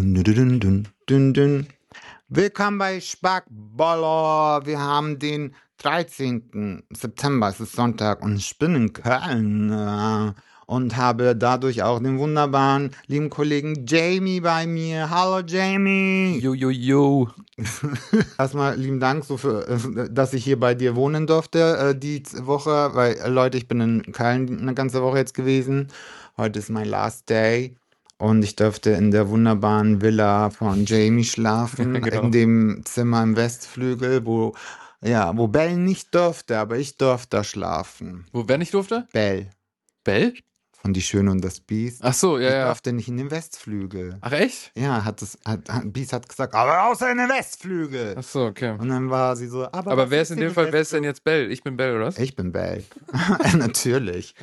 Dün, dün, dün, dün, dün. Willkommen bei Spackballer. Wir haben den 13. September, es ist Sonntag und ich bin in Köln und habe dadurch auch den wunderbaren lieben Kollegen Jamie bei mir. Hallo Jamie. Jo, jo, jo. Erstmal lieben Dank, dass ich hier bei dir wohnen durfte die Woche, weil Leute, ich bin in Köln eine ganze Woche jetzt gewesen. Heute ist mein Last Day. Und ich durfte in der wunderbaren Villa von Jamie schlafen, Genau. in dem Zimmer im Westflügel, wo Belle nicht durfte, aber ich durfte da schlafen. Wer nicht durfte? Belle Bell? von Die Schöne und das Biest. Ach so, Die ja. durfte nicht in den Westflügel. Ach, echt? Ja, Biest hat gesagt, aber außer in den Westflügel. Ach so, okay. Und dann war sie so, Aber wer ist in dem Fall, wer ist denn jetzt Bell? Ich bin Bell, oder was? Ich bin Belle. Natürlich.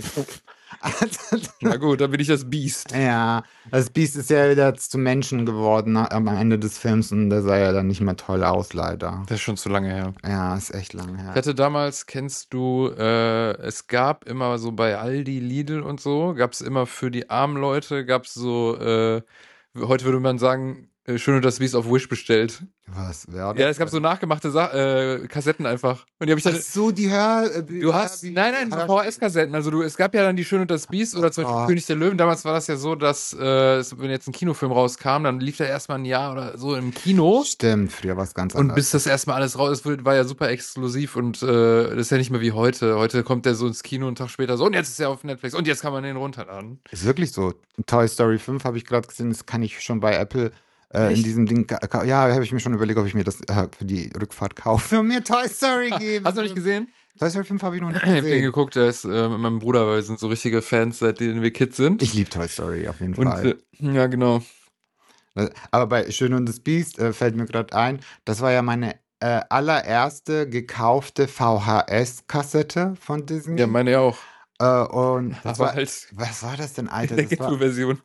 Na gut, dann bin ich das Biest. Ja, das Biest ist ja wieder zu Menschen geworden am Ende des Films und der sah ja dann nicht mehr toll aus, leider. Das ist schon zu lange her. Ja, ist echt lange her. Ich hatte damals, kennst du, es gab immer so bei Aldi, Lidl und so, gab es immer für die armen Leute, gab es so, heute würde man sagen, Schön und das Biest auf Wish bestellt. Was? Wer Ja, es gab so nachgemachte Kassetten einfach. Und die habe ich dann. Ach so, Du hast. Nein, so VHS-Kassetten. Also es gab ja dann die Schön und das Biest oder zum Beispiel König der Löwen. Damals war das ja so, dass wenn jetzt ein Kinofilm rauskam, dann lief der erstmal ein Jahr oder so im Kino. Stimmt, früher war es ganz anders. Und bis das erstmal alles raus ist, war ja super exklusiv und das ist ja nicht mehr wie heute. Heute kommt der so ins Kino einen Tag später so und jetzt ist er auf Netflix und jetzt kann man den runterladen. Ist wirklich so. Toy Story 5 habe ich gerade gesehen, das kann ich schon bei Apple in diesem Ding. Ja, habe ich mir schon überlegt, ob ich mir das für die Rückfahrt kaufe und mir Toy Story geben. Hast du noch nicht gesehen? Toy Story 5 habe ich noch nicht Ich habe den gesehen. geguckt, der ist mit meinem Bruder, weil wir sind so richtige Fans, seitdem wir Kids sind. Ich liebe Toy Story auf jeden Fall. Ja, genau. Aber bei Schön und das Biest fällt mir gerade ein, das war ja meine allererste gekaufte VHS-Kassette von Disney. Ja, meine ja auch. Und das war halt was war das denn, Alter? in der Das war Ghetto-Version.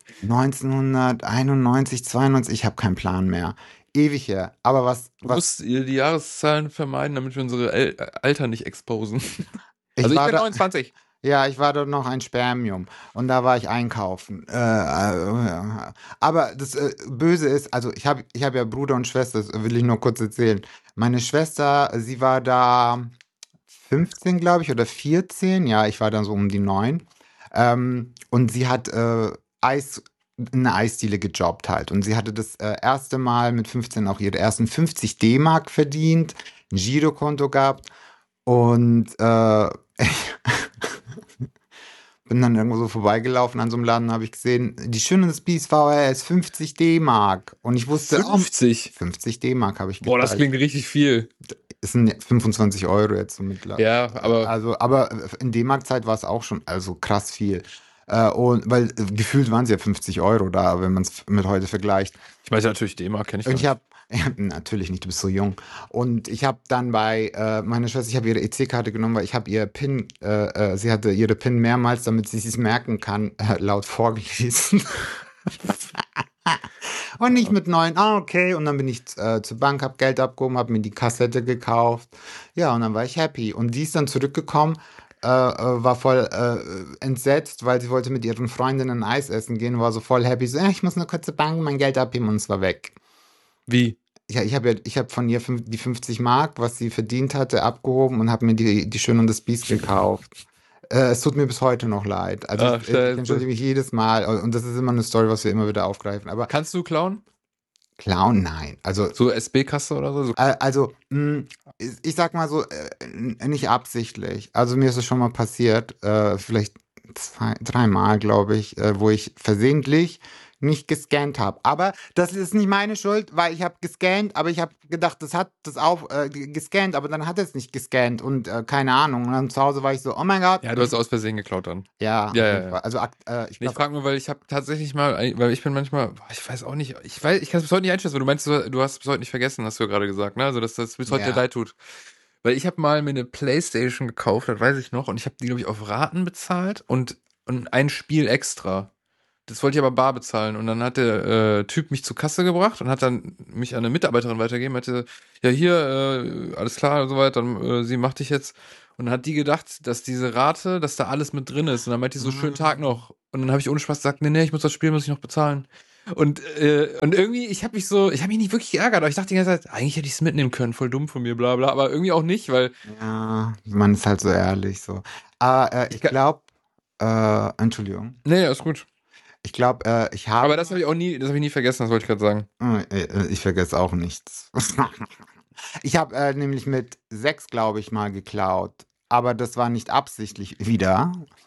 1991, 92, ich habe keinen Plan mehr. Ewig her. Aber was Musst ihr die Jahreszahlen vermeiden, damit wir unsere Alter nicht exposen. Also ich war bin da, 29. ja, ich war dort noch ein Spermium und da war ich einkaufen. Aber das Böse ist, also ich hab ja Bruder und Schwester, das will ich nur kurz erzählen. Meine Schwester, sie war da 15, glaube ich, oder 14. Ja, ich war dann so um die 9. Und sie hat in einer Eisdiele gejobbt halt. Und sie hatte das erste Mal mit 15 auch ihre ersten 50 D-Mark verdient, ein Girokonto gehabt. Und ich bin dann irgendwo so vorbeigelaufen an so einem Laden, habe ich gesehen, die Schöne des Biest VHS, 50 D-Mark. Und ich wusste, 50? 50 D-Mark habe ich gezahlt. Boah, das klingt richtig viel. Es sind 25 Euro jetzt so mittlerweile. Ja, aber Aber in D-Mark-Zeit war es auch schon also krass viel. Und weil gefühlt waren es ja 50 Euro da, wenn man es mit heute vergleicht. ich weiß natürlich, D-Mark kenne ich Und nicht. ich habe natürlich nicht, du bist so jung. Und ich habe dann bei meiner Schwester, ich habe ihre EC-Karte genommen, weil ich habe ihr PIN, sie hatte ihre PIN mehrmals, damit sie es merken kann, laut vorgelesen. Und nicht mit 9, okay. Und dann bin ich zur Bank, habe Geld abgehoben, habe mir die Kassette gekauft. Ja, und dann war ich happy. Und die ist dann zurückgekommen, war voll entsetzt, weil sie wollte mit ihren Freundinnen Eis essen gehen, war so voll happy. So, ich muss nur kurz zur Bank mein Geld abheben und es war weg. Wie? Ja, ich hab von ihr die 50 Mark, was sie verdient hatte, abgehoben und habe mir die Schön und das Biest gekauft. Es tut mir bis heute noch leid. Also Ach, ich scheiße. entschuldige mich jedes Mal und das ist immer eine Story, was wir immer wieder aufgreifen. Aber Kannst du klauen? Clown, nein. Also So SB-Kasse oder so? ich sag mal so, nicht absichtlich. Also mir ist es schon mal passiert, vielleicht 3 Mal, glaube ich, wo ich versehentlich nicht gescannt habe. Aber das ist nicht meine Schuld, weil ich habe gescannt, aber ich habe gedacht, das hat das auch gescannt, aber dann hat es nicht gescannt und keine Ahnung. Und dann zu Hause war ich so, oh mein Gott. Ja, du hast aus Versehen geklaut dann. Ja, auf Ja, jeden ja, Fall. Also ich Ich frage nur, weil ich habe tatsächlich mal, weil ich bin manchmal, ich weiß auch nicht, ich kann es bis heute nicht einschätzen, weil du meinst, du hast es bis heute nicht vergessen, hast du ja gerade gesagt, ne? Also, dass das bis heute Ja. dir leid tut. Weil ich habe mal mir eine Playstation gekauft, das weiß ich noch, und ich habe die, glaube ich, auf Raten bezahlt und ein Spiel extra. Das wollte ich aber bar bezahlen. Und dann hat der Typ mich zur Kasse gebracht und hat dann mich an eine Mitarbeiterin weitergegeben. Meinte, ja hier, alles klar und so weiter, dann, sie macht dich jetzt. Und dann hat die gedacht, dass diese Rate, dass da alles mit drin ist. Und dann meinte die so, schönen Tag noch. Und dann habe ich ohne Spaß gesagt, nee, ich muss das Spiel, muss ich noch bezahlen. Und irgendwie, ich habe mich nicht wirklich geärgert, aber ich dachte die ganze Zeit, eigentlich hätte ich es mitnehmen können, voll dumm von mir, bla bla, aber irgendwie auch nicht, weil Ja, man ist halt so ehrlich so. Aber ich ich kann, glaube, Entschuldigung, nee, ist gut. ich glaube, ich habe Aber das habe mal, ich auch nie, das habe ich nie vergessen, das wollte ich gerade sagen. ich vergesse auch nichts. Ich habe nämlich mit 6, glaube ich, mal geklaut. Aber das war nicht absichtlich wieder.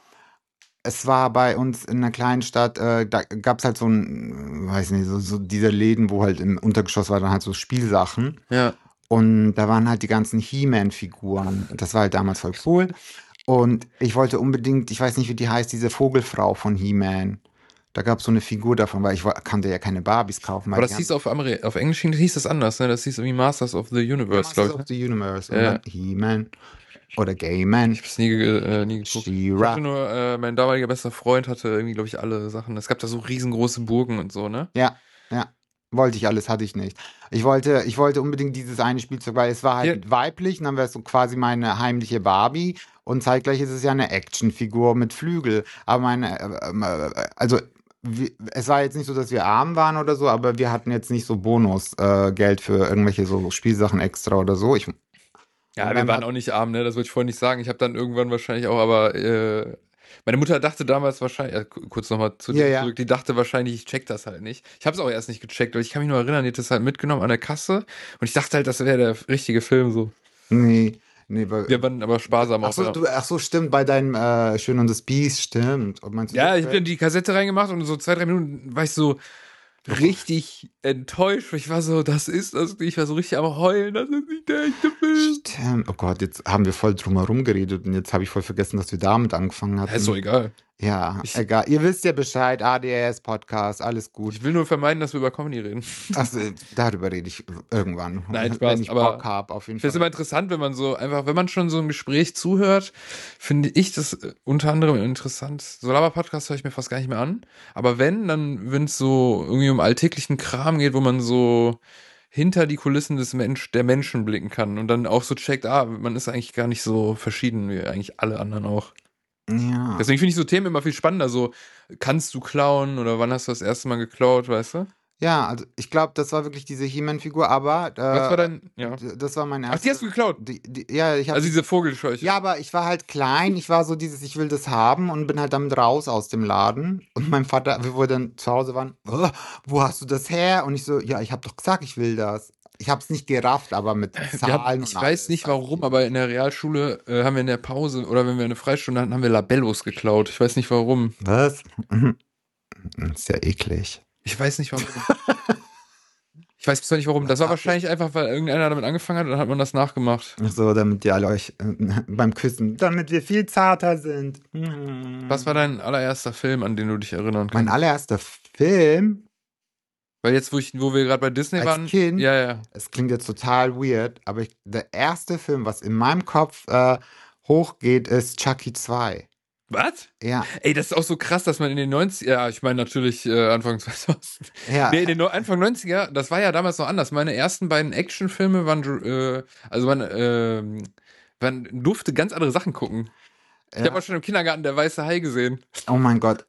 Es war bei uns in einer kleinen Stadt, da gab es halt so ein, weiß nicht, so diese Läden, wo halt im Untergeschoss war dann halt so Spielsachen. Ja. Und da waren halt die ganzen He-Man-Figuren. Das war halt damals voll cool. Und ich wollte unbedingt, ich weiß nicht, wie die heißt, diese Vogelfrau von He-Man. Da gab es so eine Figur davon, weil kannte ja keine Barbies kaufen, weil Aber die das haben hieß auf Englisch hieß das anders, ne? Das hieß irgendwie Masters of the ja Universe, Masters glaube ich, of ne? the Universe und Ja. dann He-Man oder Ich Gay-Man, habe es nie geguckt. Ich hatte She-Ra. nur, mein damaliger bester Freund hatte irgendwie, glaube ich, alle Sachen. Es gab da so riesengroße Burgen und so, ne? Ja, ja. Wollte ich alles, hatte ich nicht. Ich wollte unbedingt dieses eine Spielzeug, weil es war Hier, halt weiblich und dann wäre es so quasi meine heimliche Barbie und zeitgleich ist es ja eine Actionfigur mit Flügel. Aber also es war jetzt nicht so, dass wir arm waren oder so, aber wir hatten jetzt nicht so Bonus Geld für irgendwelche so Spielsachen extra oder so. Und ja, wir dann waren hat, auch nicht arm, ne? Das wollte ich vorhin nicht sagen. Ich habe dann irgendwann wahrscheinlich auch, aber meine Mutter dachte damals wahrscheinlich, kurz nochmal zu ja, dem ja. zurück, die dachte wahrscheinlich, ich check das halt nicht. Ich habe es auch erst nicht gecheckt, weil ich kann mich nur erinnern, die hat das halt mitgenommen an der Kasse und ich dachte halt, das wäre der richtige Film so. Nee, nee, Wir waren aber sparsam ach auch, so, ja. ach so, stimmt, bei deinem Schön und das Biest, stimmt. Und meinst du den Ja, ich habe Film? dann die Kassette reingemacht und so 2, 3 Minuten war ich so richtig enttäuscht. Ich war so, das ist das nicht. Ich war so richtig am Heulen, das ist nicht der echte Film. Stimmt. Oh Gott, jetzt haben wir voll drumherum geredet und jetzt habe ich voll vergessen, dass wir damit angefangen Ja, ist so hatten. egal. Ja, Ich, egal. Ihr wisst ja Bescheid, ADHS-Podcast, alles gut. ich will nur vermeiden, dass wir über Comedy reden. Also, darüber rede ich irgendwann, Nein, wenn Spaß. ich Bock Aber habe, auf ich jeden finde es immer Fall. interessant, wenn man so einfach, wenn man schon so ein Gespräch zuhört, finde ich das unter anderem interessant. So Laber-Podcast höre ich mir fast gar nicht mehr an. Aber wenn es so irgendwie um alltäglichen Kram geht, wo man so hinter die Kulissen der Menschen blicken kann und dann auch so checkt, man ist eigentlich gar nicht so verschieden wie eigentlich alle anderen auch. Ja. Deswegen finde ich so Themen immer viel spannender. So, kannst du klauen oder wann hast du das erste Mal geklaut, weißt du? Ja, also ich glaube, das war wirklich diese He-Man-Figur, aber Was war dein, ja. das war mein Ach, die hast erstes. du geklaut. Ja, ich habe Also die. diese Vogelscheuche. Ja, aber ich war halt klein, ich war so dieses, ich will das haben und bin halt damit raus aus dem Laden. Und mein Vater, wo wir dann zu Hause waren, wo hast du das her? Und ich so, ja, ich habe doch gesagt, ich will das. Ich habe es nicht gerafft, aber mit Zahlen und Ich weiß alles nicht habe ich warum, aber in gewusst. der Realschule haben wir in der Pause oder wenn wir eine Freistunde hatten, haben wir Labellos geklaut. Ich weiß nicht warum. Was? Ist ja eklig. Ich weiß nicht warum. Ich weiß bis heute nicht warum. Das war wahrscheinlich einfach, weil irgendeiner damit angefangen hat und dann hat man das nachgemacht. So, damit ihr alle euch beim Küssen, damit wir viel zarter sind. Was war dein allererster Film, an den du dich erinnern Mein kannst? allererster Film Weil jetzt, wo wir gerade bei Disney als waren, Kind, ja, ja. es klingt jetzt total weird, aber der erste Film, was in meinem Kopf hochgeht, ist Chucky 2. Was? Ja, Ey, das ist auch so krass, dass man in den 90er, ja, ich meine natürlich Anfang 2000. ja. Nee, in den Anfang 90er, das war ja damals noch anders. Meine ersten beiden Actionfilme waren, also man durfte ganz andere Sachen gucken. Ich habe auch Ja. schon im Kindergarten der weiße Hai gesehen. Oh mein Gott,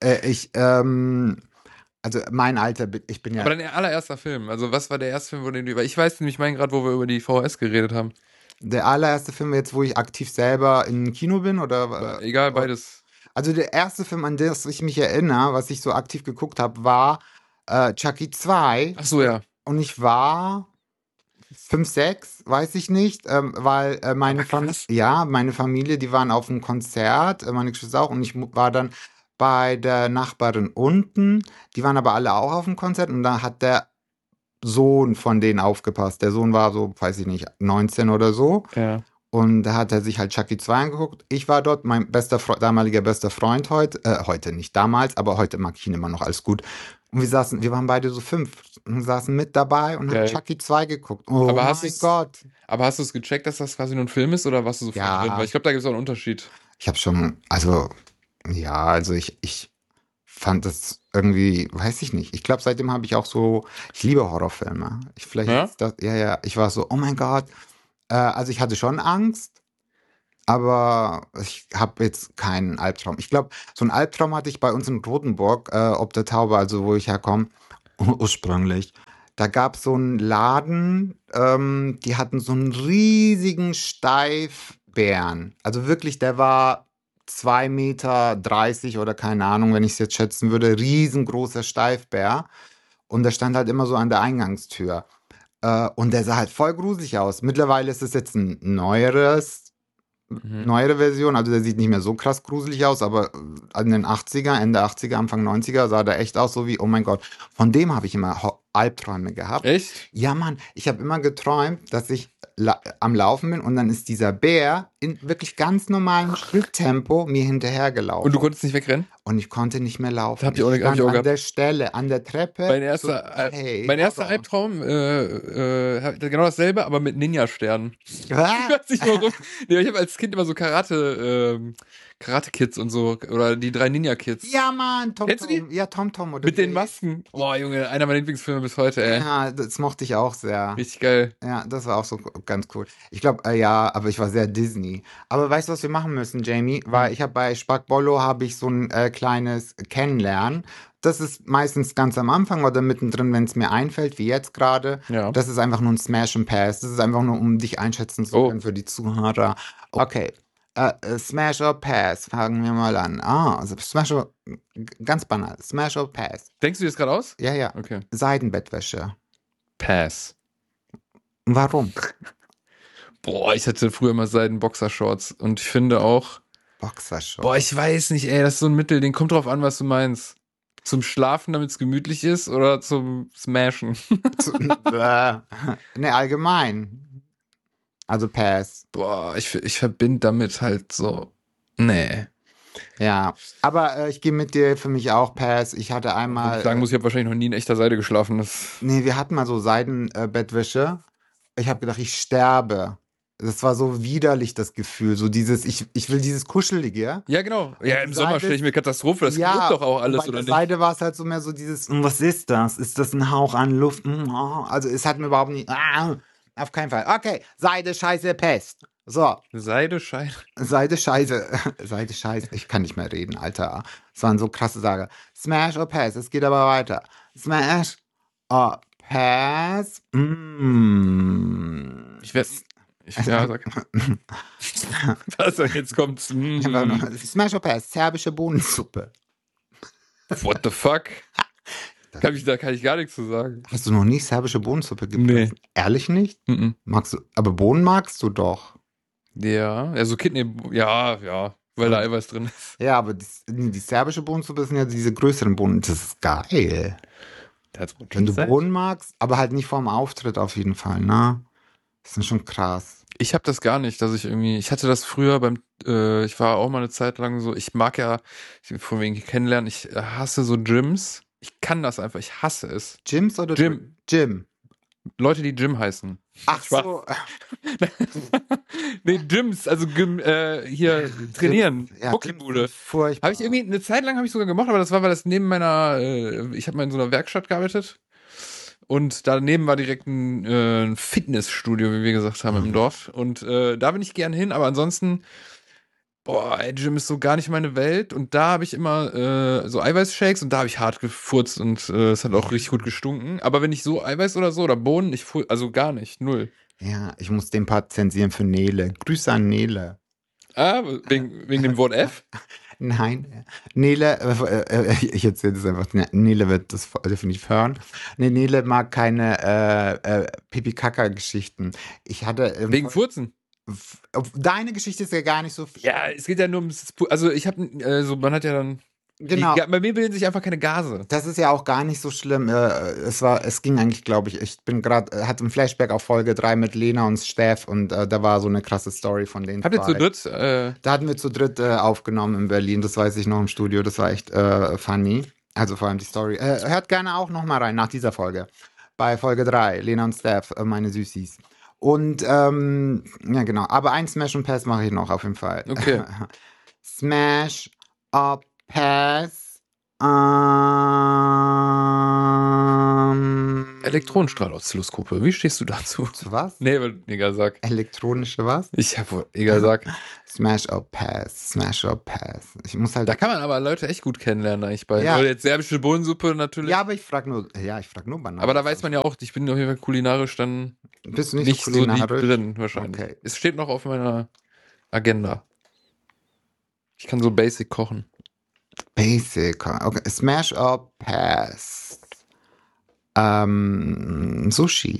also mein Alter, ich bin ja Aber dein allererster Film, also was war der erste Film, weil ich weiß nämlich meinen gerade, wo wir über die VHS geredet haben. der allererste Film jetzt, wo ich aktiv selber im Kino bin, Aber oder? egal, beides. Also der erste Film, an den ich mich erinnere, was ich so aktiv geguckt habe, war Chucky 2. Ach so, ja. Und ich war 5, 6, weiß ich nicht, weil Aber krass. meine Familie, die waren auf einem Konzert, meine Geschwister auch, und ich war dann bei der Nachbarin unten, die waren aber alle auch auf dem Konzert und da hat der Sohn von denen aufgepasst. Der Sohn war so, weiß ich nicht, 19 oder so. Ja. Und da hat er sich halt Chucky 2 angeguckt. Ich war dort, mein damaliger bester Freund heute nicht damals, aber heute mag ich ihn immer noch, alles gut. Und wir waren beide so 5 und saßen mit dabei und haben Geil. Chucky 2 geguckt. Oh Aber mein Gott. hast du es gecheckt, dass das quasi nur ein Film ist oder warst du so voll drin? Weil Ja, ich glaube, da gibt es auch einen Unterschied. ich habe schon, also, ja, also ich fand das irgendwie, weiß ich nicht. Ich glaube, seitdem habe ich auch so, ich liebe Horrorfilme. Vielleicht Ja? ist das, ja, ja, ich war so, oh mein Gott. Also ich hatte schon Angst, aber ich habe jetzt keinen Albtraum. Ich glaube, so einen Albtraum hatte ich bei uns in Rothenburg, ob der Taube, also wo ich herkomme. ursprünglich. Da gab es so einen Laden, die hatten so einen riesigen Steifbären. Also wirklich, der war 2,30 Meter oder keine Ahnung, wenn ich es jetzt schätzen würde, riesengroßer Steifbär. Und der stand halt immer so an der Eingangstür. Und der sah halt voll gruselig aus. Mittlerweile ist es jetzt ein Mhm. neuere Version, also der sieht nicht mehr so krass gruselig aus, aber in den 80er, Ende 80er, Anfang 90er sah der echt aus so wie, oh mein Gott, von dem habe ich immer Albträume gehabt. Echt? Ja, Mann, ich habe immer geträumt, dass ich am Laufen bin und dann ist dieser Bär in wirklich ganz normalem Schritttempo mir Und du hinterhergelaufen. konntest nicht wegrennen? Und ich konnte nicht mehr Das laufen. Ich hab ich stand auch an der gehabt. Stelle, an der Treppe, so, hey, Mein hold erster on. Albtraum, genau dasselbe, aber mit Ninja-Sternen. Ich Ah! weiß nicht warum. Nee, ich habe als Kind immer so Karate-Kids und so, oder die drei Ninja-Kids. Ja, Mann, Kennst du die? TomTom. Ja, TomTom oder Mit wie der den hieß. Masken. Boah, Junge, einer meiner Lieblingsfilme bis heute, ey. Ja, das mochte ich auch sehr. Richtig geil. Ja, das war auch so ganz cool. Ich glaube, ja, aber ich war sehr Disney. Aber weißt du, was wir machen müssen, Jamie? Hm. Weil ich habe bei Spackbollo habe ich so ein kleines Kennenlernen. Das ist meistens ganz am Anfang oder mittendrin, wenn es mir einfällt, wie jetzt gerade. Ja. Das ist einfach nur ein Smash and Pass. Das ist einfach nur, um dich einschätzen zu Oh, können für die Zuhörer. Okay. Smash or Pass, fangen wir mal an. Also Smash or, ganz banal. Smash or Pass. denkst du dir das gerade aus? Ja, ja. Okay. Seidenbettwäsche. Pass. Warum? Boah, ich hatte früher immer Seiden-Boxershorts und ich finde auch, boah, ich Boxershorts. weiß nicht, ey, das ist so ein Mittel, den kommt drauf an, was du meinst. Zum Schlafen, damit es gemütlich ist, oder zum Smashen? Ne, allgemein. Also Pass. Boah, ich verbinde damit halt so, nee. Ja. Aber ich gehe mit dir, für mich auch Pass. Ich hatte Obwohl ich einmal, sagen muss, ich habe wahrscheinlich noch nie in echter Seide geschlafen. nee, wir hatten mal so Seidenbettwäsche. Ich habe gedacht, ich sterbe. Das war so widerlich, das Gefühl. So dieses, ich will dieses Kuschelige. Ja, genau. Und Ja, die im Sommer Seide stelle ich ist, mir Katastrophe, das klebt ja, doch auch und bei alles, der oder nicht? Seide war es halt so mehr so dieses, was ist das? Ist das ein Hauch an Luft? Oh. Also es hat mir überhaupt nicht, auf keinen Fall. Okay, Seide, Scheiße, Pest. So, Seide, Scheide. Seide, Scheiße. Seide, Scheiße. Ich kann nicht mehr reden, Alter. Das waren so krasse Sachen. Smash or Pass. Es geht aber weiter. Smash or Pass. Ich werde, ja, sag. Was, jetzt kommt's. Einfach nur, Smash or Pass. Serbische Bohnensuppe. What the fuck? Da kann ich gar nichts zu sagen. Hast du noch nie serbische Bohnensuppe Nee. gegessen? Ehrlich nicht? Mhm. Magst du, aber Bohnen magst du doch. Ja, also Kidney, ja, ja, weil da Aber, Eiweiß drin ist. ja, aber die serbische Bohnensuppe sind ja diese größeren Bohnen. Das ist geil. Der hat's Wenn du Zeit. Bohnen magst, aber halt nicht vorm Auftritt auf jeden Fall, ne? Das ist schon krass. Ich habe das gar nicht, dass ich irgendwie, ich hatte das früher ich war auch mal eine Zeit lang so, ich mag ja, von wegen kennenlernen, ich hasse so Gyms. Ich kann das einfach, ich hasse es. Gyms oder Gym, Gym? Leute, die Gym heißen. Ach Spaß. so. Nee, Gyms, also hier trainieren, Ja, Muckibude. Gyms sind furchtbar. Habe ich irgendwie, eine Zeit lang habe ich sogar gemacht, aber das war, weil das neben meiner, ich habe mal in so einer Werkstatt gearbeitet und daneben war direkt ein Fitnessstudio, wie wir gesagt haben, im Dorf. Und da bin ich gern hin, aber ansonsten, boah, ey, Gym ist so gar nicht meine Welt. Und da habe ich immer so Eiweißshakes und da habe ich hart gefurzt und es hat auch richtig gut gestunken. Aber wenn ich so Eiweiß oder so oder Bohnen, also gar nicht, null. Ja, ich muss den Part zensieren für Nele. Grüße an Nele. Ah, wegen dem Wort F? Nein, Nele, ich erzähle das einfach. Nele wird das definitiv hören. Nee, Nele mag keine Pipi-Kaka-Geschichten. Ich hatte. Wegen Furzen. Deine Geschichte ist ja gar nicht so viel. Ja, es geht ja nur ums, also ich habe, man hat ja dann, Genau. bei mir bilden sich einfach keine Gase. Das ist ja auch gar nicht so schlimm. Es ging eigentlich, glaube ich bin gerade, hatte ein Flashback auf Folge 3 mit Lena und Steff und da war so eine krasse Story von den Habt ihr zu zwei. dritt, Da hatten wir zu dritt aufgenommen in Berlin, das weiß ich noch im Studio, das war echt funny. Also vor allem die Story. Hört gerne auch noch mal rein nach dieser Folge. Bei Folge 3, Lena und Steff, meine Süßis. Und, ja genau, aber ein Smash und Pass mache ich noch auf jeden Fall. Okay. Smash or Pass. Elektronenstrahloszilloskope. Wie stehst du dazu? Zu was? Nee, egal, sag. Elektronische was? Ich hab wohl, egal, sag. Smash or Pass, Smash or Pass. Ich muss halt. Da kann man aber Leute echt gut kennenlernen, eigentlich bei. Ja. Oder jetzt serbische Bohnensuppe natürlich. Ja, aber ich frage nur Banane. Aber da weiß man ja auch, ich bin auf jeden Fall kulinarisch dann Bist du nicht nicht so so deep kulinarisch? drin, wahrscheinlich. Okay. Es steht noch auf meiner Agenda. Ich kann so basic kochen. Basic. Okay. Smash or Pass. Sushi.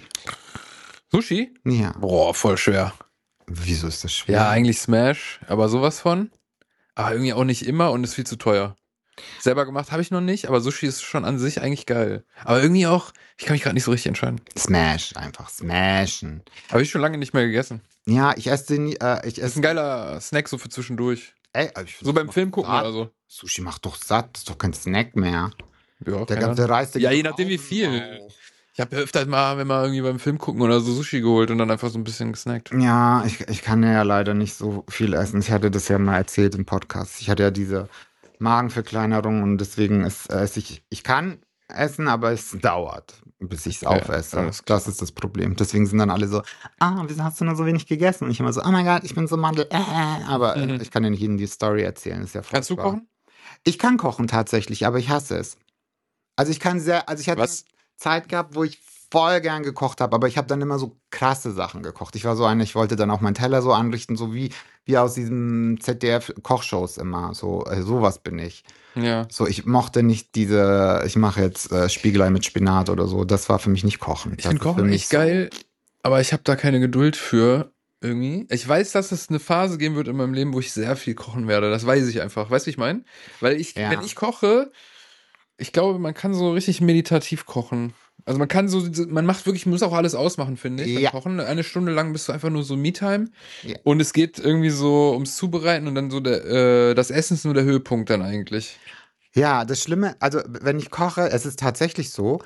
Sushi? Ja. Boah, voll schwer. Wieso ist das schwer? Ja, eigentlich Smash, aber sowas von. Aber irgendwie auch nicht immer und ist viel zu teuer. Selber gemacht habe ich noch nicht, aber Sushi ist schon an sich eigentlich geil. Aber irgendwie auch, ich kann mich gerade nicht so richtig entscheiden. Smash, einfach smashen. Habe ich schon lange nicht mehr gegessen. Ja, ich esse den. Das ist ein geiler Snack so für zwischendurch. Ey, aber ich So beim Film gucken satt. oder so. Sushi macht doch satt, das ist doch kein Snack mehr. Ja, Der keine ganze Ahnung. Reis. der Ja, geht je doch nachdem wie auch viel. drauf. Ich habe ja öfter mal, wenn wir irgendwie beim Film gucken oder so Sushi geholt und dann einfach so ein bisschen gesnackt. Ja, ich kann ja leider nicht so viel essen. Ich hatte das ja mal erzählt im Podcast. Ich hatte ja diese Magenverkleinerung und deswegen ich kann essen, aber es dauert, bis ich es Ja, aufesse. alles klar. Das ist das Problem. Deswegen sind dann alle so, wieso hast du nur so wenig gegessen? Und ich immer so, oh mein Gott, ich bin so Mandel. Aber ich kann ja nicht jedem die Story erzählen. Das ist ja Kannst du furchtbar. kochen? Ich kann kochen tatsächlich, aber ich hasse es. Also ich hatte Was? eine Zeit gehabt, wo ich voll gern gekocht habe, aber ich habe dann immer so krasse Sachen gekocht. Ich war so eine, ich wollte dann auch meinen Teller so anrichten, so wie aus diesen ZDF-Kochshows immer. So, sowas bin ich. Ja. So, ich mochte nicht ich mache jetzt Spiegelei mit Spinat oder so. Das war für mich nicht Kochen. Ich Das finde ist für Kochen mich echt geil, aber ich habe da keine Geduld für irgendwie. Ich weiß, dass es eine Phase geben wird in meinem Leben, wo ich sehr viel kochen werde. Das weiß ich einfach. Weißt du, wie ich meine? Weil Ja. wenn ich koche, ich glaube, man kann so richtig meditativ kochen. Also man kann man macht wirklich, man muss auch alles ausmachen, finde ich, beim Ja. Kochen. Eine Stunde lang bist du einfach nur so Me-Time. Ja. Und es geht irgendwie so ums Zubereiten und dann so das Essen ist nur der Höhepunkt dann eigentlich. Ja, das Schlimme, also wenn ich koche, es ist tatsächlich so,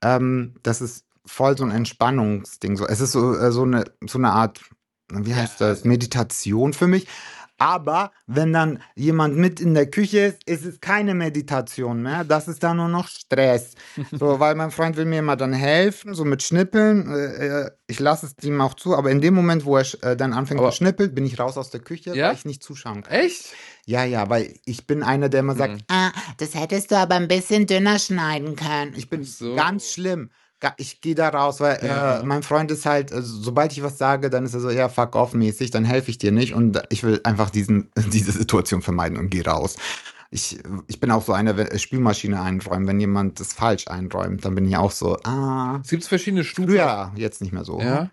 das ist voll so ein Entspannungsding. So, es ist so eine Art, wie heißt das, Meditation für mich. Aber wenn dann jemand mit in der Küche ist es keine Meditation mehr. Das ist dann nur noch Stress. So, weil mein Freund will mir immer dann helfen, so mit Schnippeln. Ich lasse es ihm auch zu, aber in dem Moment, wo er dann anfängt Aber- zu schnippeln, bin ich raus aus der Küche, Ja? weil ich nicht zuschauen kann. Echt? Ja, weil ich bin einer, der immer sagt, das hättest du aber ein bisschen dünner schneiden können. Ich bin So. ganz schlimm. Ich gehe da raus, weil Ja. mein Freund ist halt, sobald ich was sage, dann ist er so, ja, fuck off mäßig, dann helfe ich dir nicht und ich will einfach diese Situation vermeiden und gehe raus. Ich bin auch so einer, Spülmaschine einräumen, wenn jemand das falsch einräumt, dann bin ich auch so, Es gibt verschiedene Stufen. früher, jetzt nicht mehr so. Ja,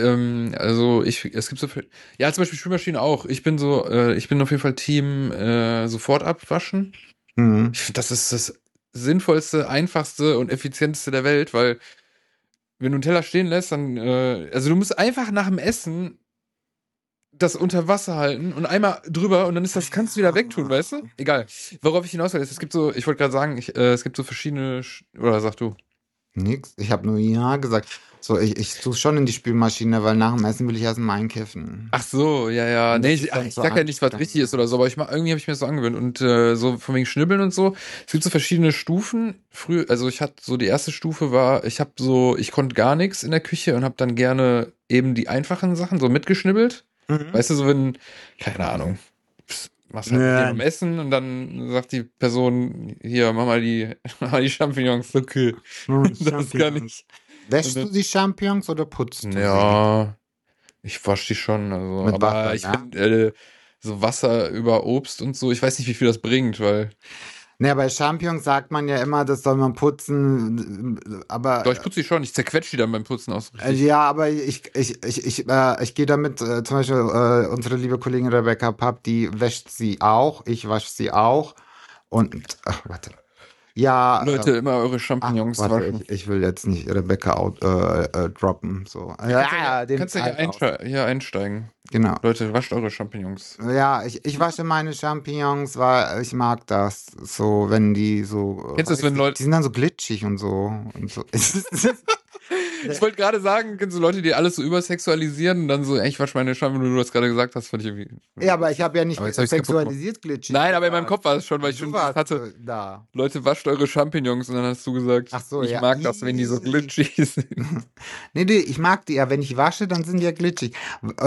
es gibt so viel, ja, zum Beispiel Spülmaschine auch. Ich bin auf jeden Fall Team sofort abwaschen. Mhm. Ich finde, das ist das sinnvollste, einfachste und effizienteste der Welt, weil wenn du einen Teller stehen lässt, dann, also du musst einfach nach dem Essen das unter Wasser halten und einmal drüber und dann kannst du wieder wegtun, weißt du? Egal. Worauf ich hinaus will, ist, ich wollte gerade sagen, es gibt so verschiedene, oder sag du? Nix, ich habe nur ja gesagt. So, ich tue schon in die Spülmaschine, weil nach dem Essen will ich erst mal einkiffen. Ach so, ja. Und Nee, das ist dann ich so sag ja nicht, was anstrengend. richtig ist oder so, aber irgendwie habe ich mir das so angewöhnt. Und so von wegen Schnibbeln und so. Es gibt so verschiedene Stufen. Also ich hatte so die erste Stufe ich konnte gar nichts in der Küche und habe dann gerne eben die einfachen Sachen so mitgeschnibbelt. Mhm. Weißt du, so wenn, keine Ahnung, machst halt Ja. hier am Essen und dann sagt die Person, hier, mach mal die Champignons. Okay. Das kann ich. Wäschst Und du die Champignons oder putzt du sie? Ja, ich wasche die schon, also, Mit aber Wasser, ich ja? finde, so Wasser über Obst und so, ich weiß nicht, wie viel das bringt, weil, Naja, bei Champignons sagt man ja immer, das soll man putzen, aber doch, ich putze die schon, ich zerquetsche die dann beim Putzen aus. Richtig. ja, aber ich gehe damit, zum Beispiel unsere liebe Kollegin Rebecca Papp, die wäscht sie auch, ich wasche sie auch und, warte. Ja, Leute, immer eure Champignons warte, waschen. ich will jetzt nicht Rebecca droppen, so. Den Kannst ja hier einsteigen. Genau. Leute, wascht eure Champignons. Ja, ich wasche meine Champignons, weil ich mag das, so, wenn die so. Kennst du das, wenn die Leute- sind dann so glitschig und so. Ich wollte gerade sagen, kennst du Leute, die alles so übersexualisieren und dann so, ey, ich wasche meine Scham, wie du das gerade gesagt hast, fand ich irgendwie. Ja, aber ich habe ja nicht Aber jetzt habe ich es kaputt gemacht. sexualisiert glitschig Nein, aber in meinem gesagt. Kopf war es schon, weil ich Du schon warst hatte, da. Leute, wascht eure Champignons und dann hast du gesagt, Ach so, ich ja. mag das, wenn die so glitschig sind. Nee, ich mag die ja. Wenn ich wasche, dann sind die ja glitschig.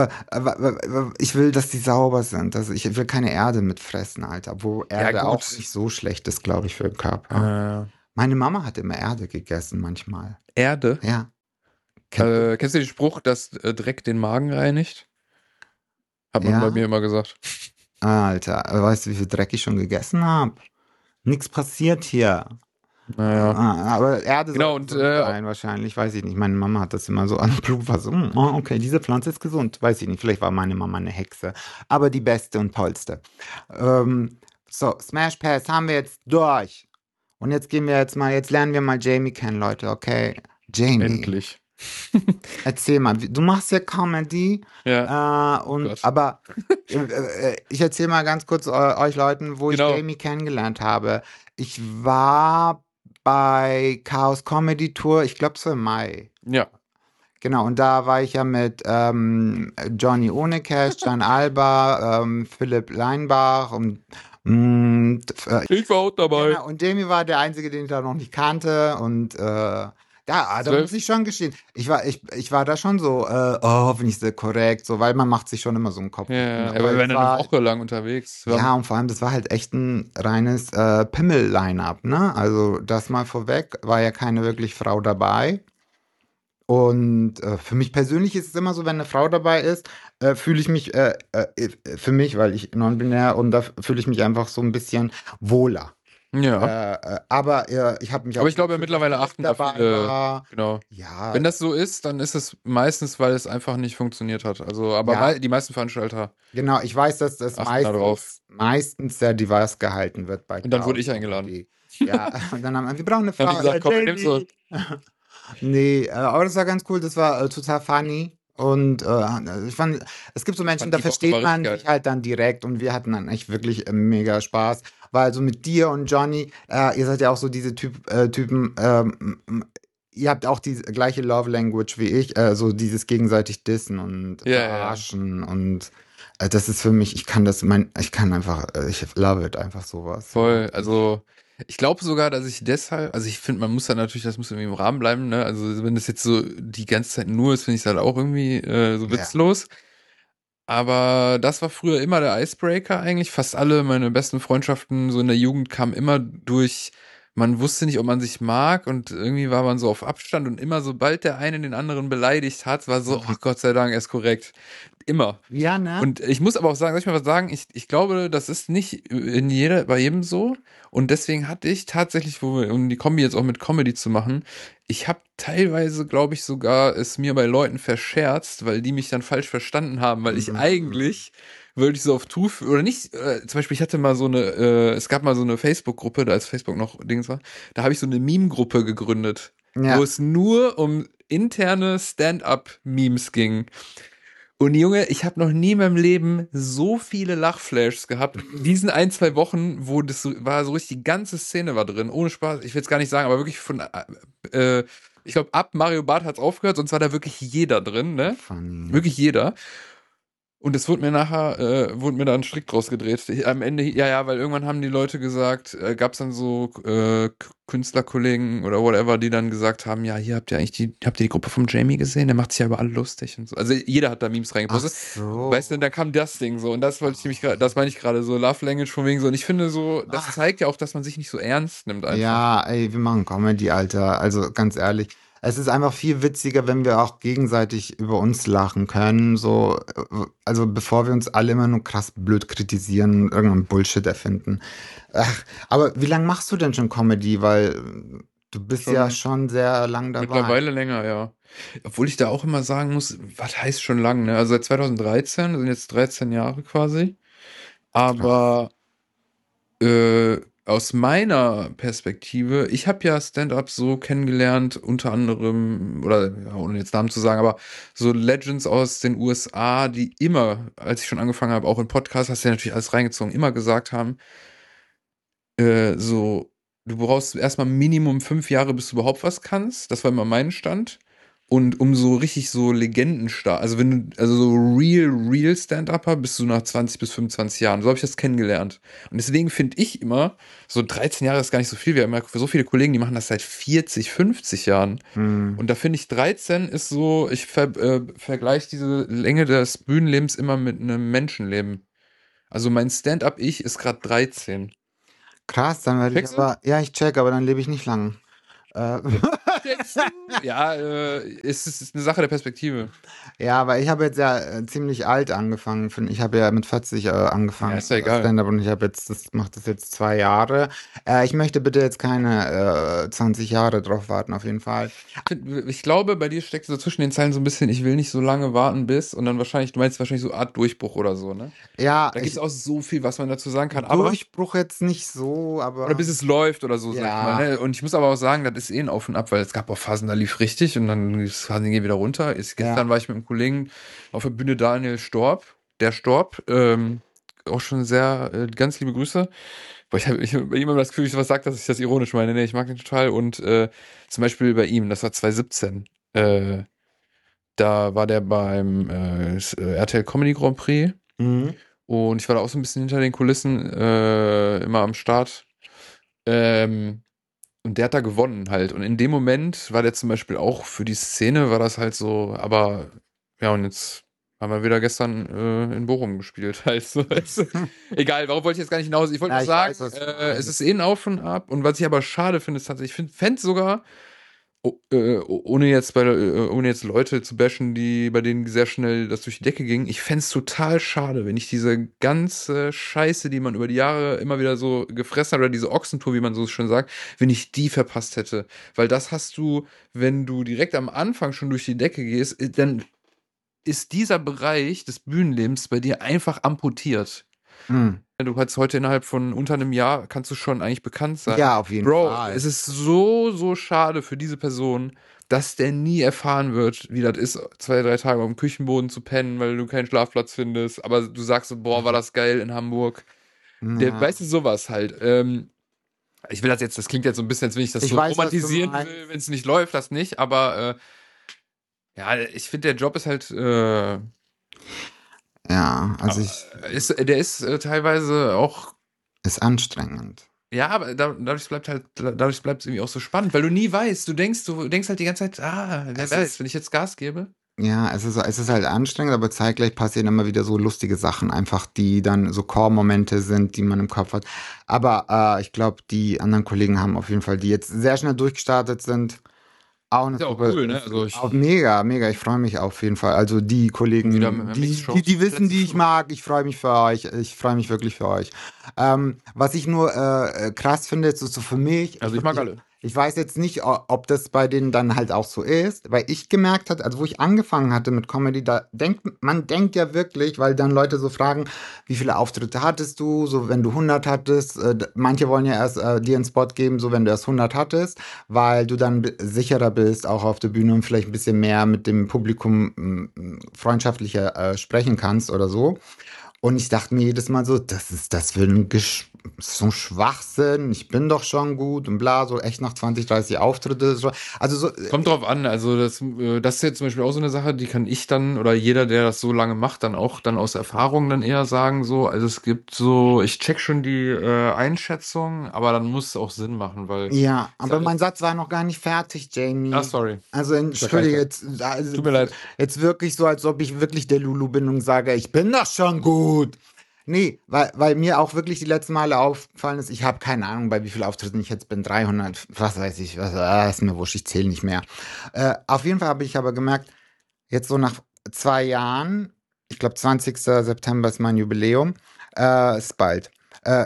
Ich will, dass die sauber sind. Also ich will keine Erde mitfressen, Alter. Wo Ja, Erde auch gut. nicht so schlecht ist, glaube ich, für den Körper. Meine Mama hat immer Erde gegessen manchmal. Erde. Ja. Kennst du Kennst du den Spruch, dass Dreck den Magen reinigt? Hat man bei Ja? mir immer gesagt. Alter, weißt du, wie viel Dreck ich schon gegessen habe? Nichts passiert hier. Naja. Aber Erde Genau, soll und gesund sein, wahrscheinlich, weiß ich nicht. Meine Mama hat das immer so an Blut so, okay, diese Pflanze ist gesund. Weiß ich nicht, vielleicht war meine Mama eine Hexe. Aber die beste und tollste. So, Smash Pass haben wir jetzt durch. Und jetzt jetzt lernen wir mal Jamie kennen, Leute, okay? Jamie, endlich. erzähl mal, du machst ja Comedy, Ja. Oh Gott. aber ich erzähle mal ganz kurz euch Leuten, wo ich Genau. Jamie kennengelernt habe. Ich war bei Chaos Comedy Tour, ich glaube es war im Mai. Ja. Genau, und da war ich ja mit Johnny Ohnecash, Can Alba, Philipp Leinbach und Ich war auch dabei. genau, und Jamie war der Einzige, den ich da noch nicht kannte. Und da 12. muss ich schon gestehen, ich war da schon so, oh, hoffentlich ist er korrekt, so, weil man macht sich schon immer so einen Kopf. Ja, Aber aber wir es waren ja eine war, Woche lang unterwegs. ja, und vor allem, das war halt echt ein reines Pimmel-Line-Up, ne? Also das mal vorweg, war ja keine wirklich Frau dabei. Und für mich persönlich ist es immer so, wenn eine Frau dabei ist, fühle ich mich, für mich, weil ich non-binär und da fühle ich mich einfach so ein bisschen wohler. Ja. Aber ich habe mich Aber auch ich glaube, gefühlt, dass mittlerweile Philipp achten da dabei viele. war. Genau. Ja, Wenn das so ist, dann ist es meistens, weil es einfach nicht funktioniert hat. Also, aber ja, die meisten Veranstalter genau. Ich weiß, dass das achten da drauf. meistens sehr divers gehalten wird bei Und dann wurde Chaos ich eingeladen. Comedy. Ja, und dann haben wir brauchen eine Dann haben Frau. die gesagt, komm, nimm's so. Jamie. Nee, aber das war ganz cool. Das war total funny. Und ich fand, es gibt so Menschen, Fand da die Woche war versteht richtig man geil. sich halt dann direkt und wir hatten dann echt wirklich mega Spaß. Weil so mit dir und Johnny, ihr seid ja auch so diese Typen, ihr habt auch die gleiche Love Language wie ich, so dieses gegenseitig Dissen und Ja, ja, ja. Verarschen und das ist für mich, ich kann einfach, ich love it, einfach sowas. Voll. Also, ich glaube sogar, dass ich deshalb, also ich finde, man muss da natürlich, das muss irgendwie im Rahmen bleiben, ne? Also, wenn das jetzt so die ganze Zeit nur ist, finde ich es halt auch irgendwie so Ja. witzlos. Aber das war früher immer der Icebreaker eigentlich. Fast alle meine besten Freundschaften so in der Jugend kamen immer durch, man wusste nicht, ob man sich mag und irgendwie war man so auf Abstand und immer sobald der eine den anderen beleidigt hat, war so, ach Gott sei Dank, er ist korrekt. Immer. Ja, ne? Und ich muss aber auch sagen, soll ich mal was sagen? Ich glaube, das ist nicht bei jedem so. Und deswegen hatte ich tatsächlich, um die Kombi jetzt auch mit Comedy zu machen, ich habe teilweise, glaube ich, sogar es mir bei Leuten verscherzt, weil die mich dann falsch verstanden haben, weil ich eigentlich wollte ich so auf Tuf oder nicht, zum Beispiel, ich hatte mal so eine, es gab mal so eine Facebook-Gruppe, da als Facebook noch Dings war, da habe ich so eine Meme-Gruppe gegründet, Ja. wo es nur um interne Stand-up-Memes ging. Und Junge, ich habe noch nie in meinem Leben so viele Lachflashs gehabt. In diesen 1, 2 Wochen, wo das so, war so richtig, die ganze Szene war drin. Ohne Spaß, ich will es gar nicht sagen, aber wirklich ich glaube, ab Mario Barth hat's aufgehört, sonst war da wirklich jeder drin, ne? Funny. Wirklich jeder. Und es wurde mir wurde mir da ein Strick draus gedreht. Am Ende, ja, weil irgendwann haben die Leute gesagt, gab es dann so Künstlerkollegen oder whatever, die dann gesagt haben, ja, hier habt ihr die Gruppe vom Jamie gesehen? Der macht sich ja über alle lustig und so. Also jeder hat da Memes Ach reingepostet. so. Weißt du, dann kam das Ding so und das wollte ich nämlich gerade, das meine ich gerade so, Love Language von wegen so. Und ich finde so, das zeigt ja auch, dass man sich nicht so ernst nimmt einfach. Ja, ey, wir machen Comedy, Alter. Also ganz ehrlich, es ist einfach viel witziger, wenn wir auch gegenseitig über uns lachen können. So, also bevor wir uns alle immer nur krass blöd kritisieren und irgendeinen Bullshit erfinden. Ach, aber wie lange machst du denn schon Comedy? Weil du bist Schon ja schon sehr lang dabei. mittlerweile länger, ja. Obwohl ich da auch immer sagen muss, was heißt schon lang, ne? Also seit 2013, das sind jetzt 13 Jahre quasi. Aber aus meiner Perspektive, ich habe ja Stand-up so kennengelernt, unter anderem, oder ja, ohne jetzt Namen zu sagen, aber so Legends aus den USA, die immer, als ich schon angefangen habe, auch in Podcasts, hast du ja natürlich alles reingezogen, immer gesagt haben, so, du brauchst erstmal Minimum 5 Jahre, bis du überhaupt was kannst. Das war immer mein Stand. Und um so richtig so Legendenstar, also wenn du, also so real Stand-Upper bist du nach 20 bis 25 Jahren. So habe ich das kennengelernt. Und deswegen finde ich immer, so 13 Jahre ist gar nicht so viel. Wir haben ja so viele Kollegen, die machen das seit 40, 50 Jahren. Hm. Und da finde ich 13 ist so, ich vergleiche diese Länge des Bühnenlebens immer mit einem Menschenleben. Also mein Stand-up-Ich ist gerade 13. Krass, dann werde ich Checkst du? aber, ja, ich check, aber dann lebe ich nicht lang. Äh, Checkst du? Ja, es ist eine Sache der Perspektive. Ja, aber ich habe jetzt ja ziemlich alt angefangen. Ich habe ja mit 40 Ja, angefangen, ist ja egal. Stand-up, und ich habe jetzt, das macht das jetzt 2 Jahre. Ich möchte bitte jetzt keine 20 Jahre drauf warten, auf jeden Fall. Ich glaube, bei dir steckt so zwischen den Zeilen so ein bisschen, ich will nicht so lange warten bis und dann wahrscheinlich, du meinst wahrscheinlich so Art Durchbruch oder so, ne? Ja, Da gibt es auch so viel, was man dazu sagen kann, aber, Durchbruch jetzt nicht so, oder aber bis es läuft oder so, sag ich mal, ja, ne? Und ich muss aber auch sagen, das ist eh ein Auf und Ab, weil es gab auch Phasen, da lief richtig und dann gibt es Phasen, die gehen wieder runter. ja. Gestern war ich mit einem Kollegen auf der Bühne, Daniel Storb, der Storb, auch schon sehr, ganz liebe Grüße. Weil ich hab bei ihm immer das Gefühl, ich was sagt, dass ich das ironisch meine. Nee, ich mag den total. Und zum Beispiel bei ihm, das war 2017, da war der beim RTL Comedy Grand Prix Mhm. und ich war da auch so ein bisschen hinter den Kulissen, immer am Start. Ähm, und der hat da gewonnen halt. Und in dem Moment war der zum Beispiel auch für die Szene, war das halt so, aber ja, und jetzt haben wir wieder gestern in Bochum gespielt. Halt so, weißt du. Egal, warum wollte ich jetzt gar nicht hinaus? Ich wollte Ja, nur ich weiß, sagen, was du es meinst. ist eh ein Auf und Ab. Und was ich aber schade finde, ist tatsächlich, ich fände sogar, ohne jetzt Leute zu bashen, bei denen sehr schnell das durch die Decke ging, ich fände es total schade, wenn ich diese ganze Scheiße, die man über die Jahre immer wieder so gefressen hat, oder diese Ochsentour, wie man so schön sagt, wenn ich die verpasst hätte. Weil das hast du, wenn du direkt am Anfang schon durch die Decke gehst, dann ist dieser Bereich des Bühnenlebens bei dir einfach amputiert. Mhm. Du kannst heute innerhalb von unter einem Jahr, kannst du schon eigentlich bekannt sein. Ja, auf jeden Bro, Fall. es ist so, so schade für diese Person, dass der nie erfahren wird, wie das ist, 2, 3 Tage auf dem Küchenboden zu pennen, weil du keinen Schlafplatz findest. Aber du sagst so, boah, war das geil in Hamburg. Der, Ja. weißt du, sowas halt. Ich will das jetzt, das klingt jetzt so ein bisschen, als wenn ich das Ich so weiß, was du romantisieren will, meinst. wenn es nicht läuft, das nicht. Aber ja, ich finde, der Job ist halt, Ja, also ich, der ist teilweise auch. ist anstrengend. Ja, aber dadurch bleibt es irgendwie auch so spannend, weil du nie weißt, du denkst halt die ganze Zeit, wer Es weiß, ist wenn ich jetzt Gas gebe. Ja, es ist halt anstrengend, aber zeitgleich passieren immer wieder so lustige Sachen, einfach die dann so Core-Momente sind, die man im Kopf hat. Aber ich glaube, die anderen Kollegen haben auf jeden Fall, die jetzt sehr schnell durchgestartet sind, auch eine Ist ja auch super, cool, ne? Also auch mega, mega. Ich freue mich auf jeden Fall. Also die wieder Kollegen, mehr Mixed-Shows, die wissen, letzte die ich Show. mag. Ich freue mich für euch. Ich freue mich wirklich für euch. Was ich nur krass finde, ist so für mich, Also ich mag alle. ich weiß jetzt nicht, ob das bei denen dann halt auch so ist, weil ich gemerkt hatte, also wo ich angefangen hatte mit Comedy, man denkt ja wirklich, weil dann Leute so fragen, wie viele Auftritte hattest du, so wenn du 100 hattest, manche wollen ja erst dir einen Spot geben, so wenn du erst 100 hattest, weil du dann sicherer bist, auch auf der Bühne und vielleicht ein bisschen mehr mit dem Publikum freundschaftlicher sprechen kannst oder so. Und ich dachte mir jedes Mal so, das ist das für so ein Schwachsinn, ich bin doch schon gut und bla, so echt nach 20, 30 Auftritte. Also so, Kommt drauf an, also das ist jetzt zum Beispiel auch so eine Sache, die kann ich dann oder jeder, der das so lange macht, dann auch dann aus Erfahrung dann eher sagen so. Also es gibt so, ich check schon die Einschätzung, aber dann muss es auch Sinn machen, weil ja, ist aber halt, mein Satz war noch gar nicht fertig, Jamie. sorry, Also unterbreche entschuldige das. jetzt, also, Tut mir leid. jetzt wirklich so, als ob ich wirklich der Lulu bin und sage, ich bin doch schon gut. Nee, weil mir auch wirklich die letzten Male aufgefallen ist, ich habe keine Ahnung, bei wie vielen Auftritten ich jetzt bin, 300, was weiß ich, ist mir wurscht, ich zähle nicht mehr. Auf jeden Fall habe ich aber gemerkt, jetzt so nach 2 Jahren, ich glaube 20. September ist mein Jubiläum, ist bald. Äh,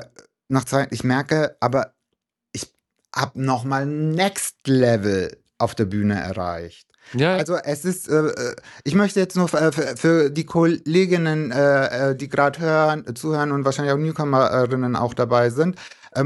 ich merke, aber ich habe nochmal Next Level auf der Bühne erreicht. Ja, ja. Also es ist, ich möchte jetzt nur für die Kolleginnen, die gerade zuhören und wahrscheinlich auch Newcomerinnen auch dabei sind,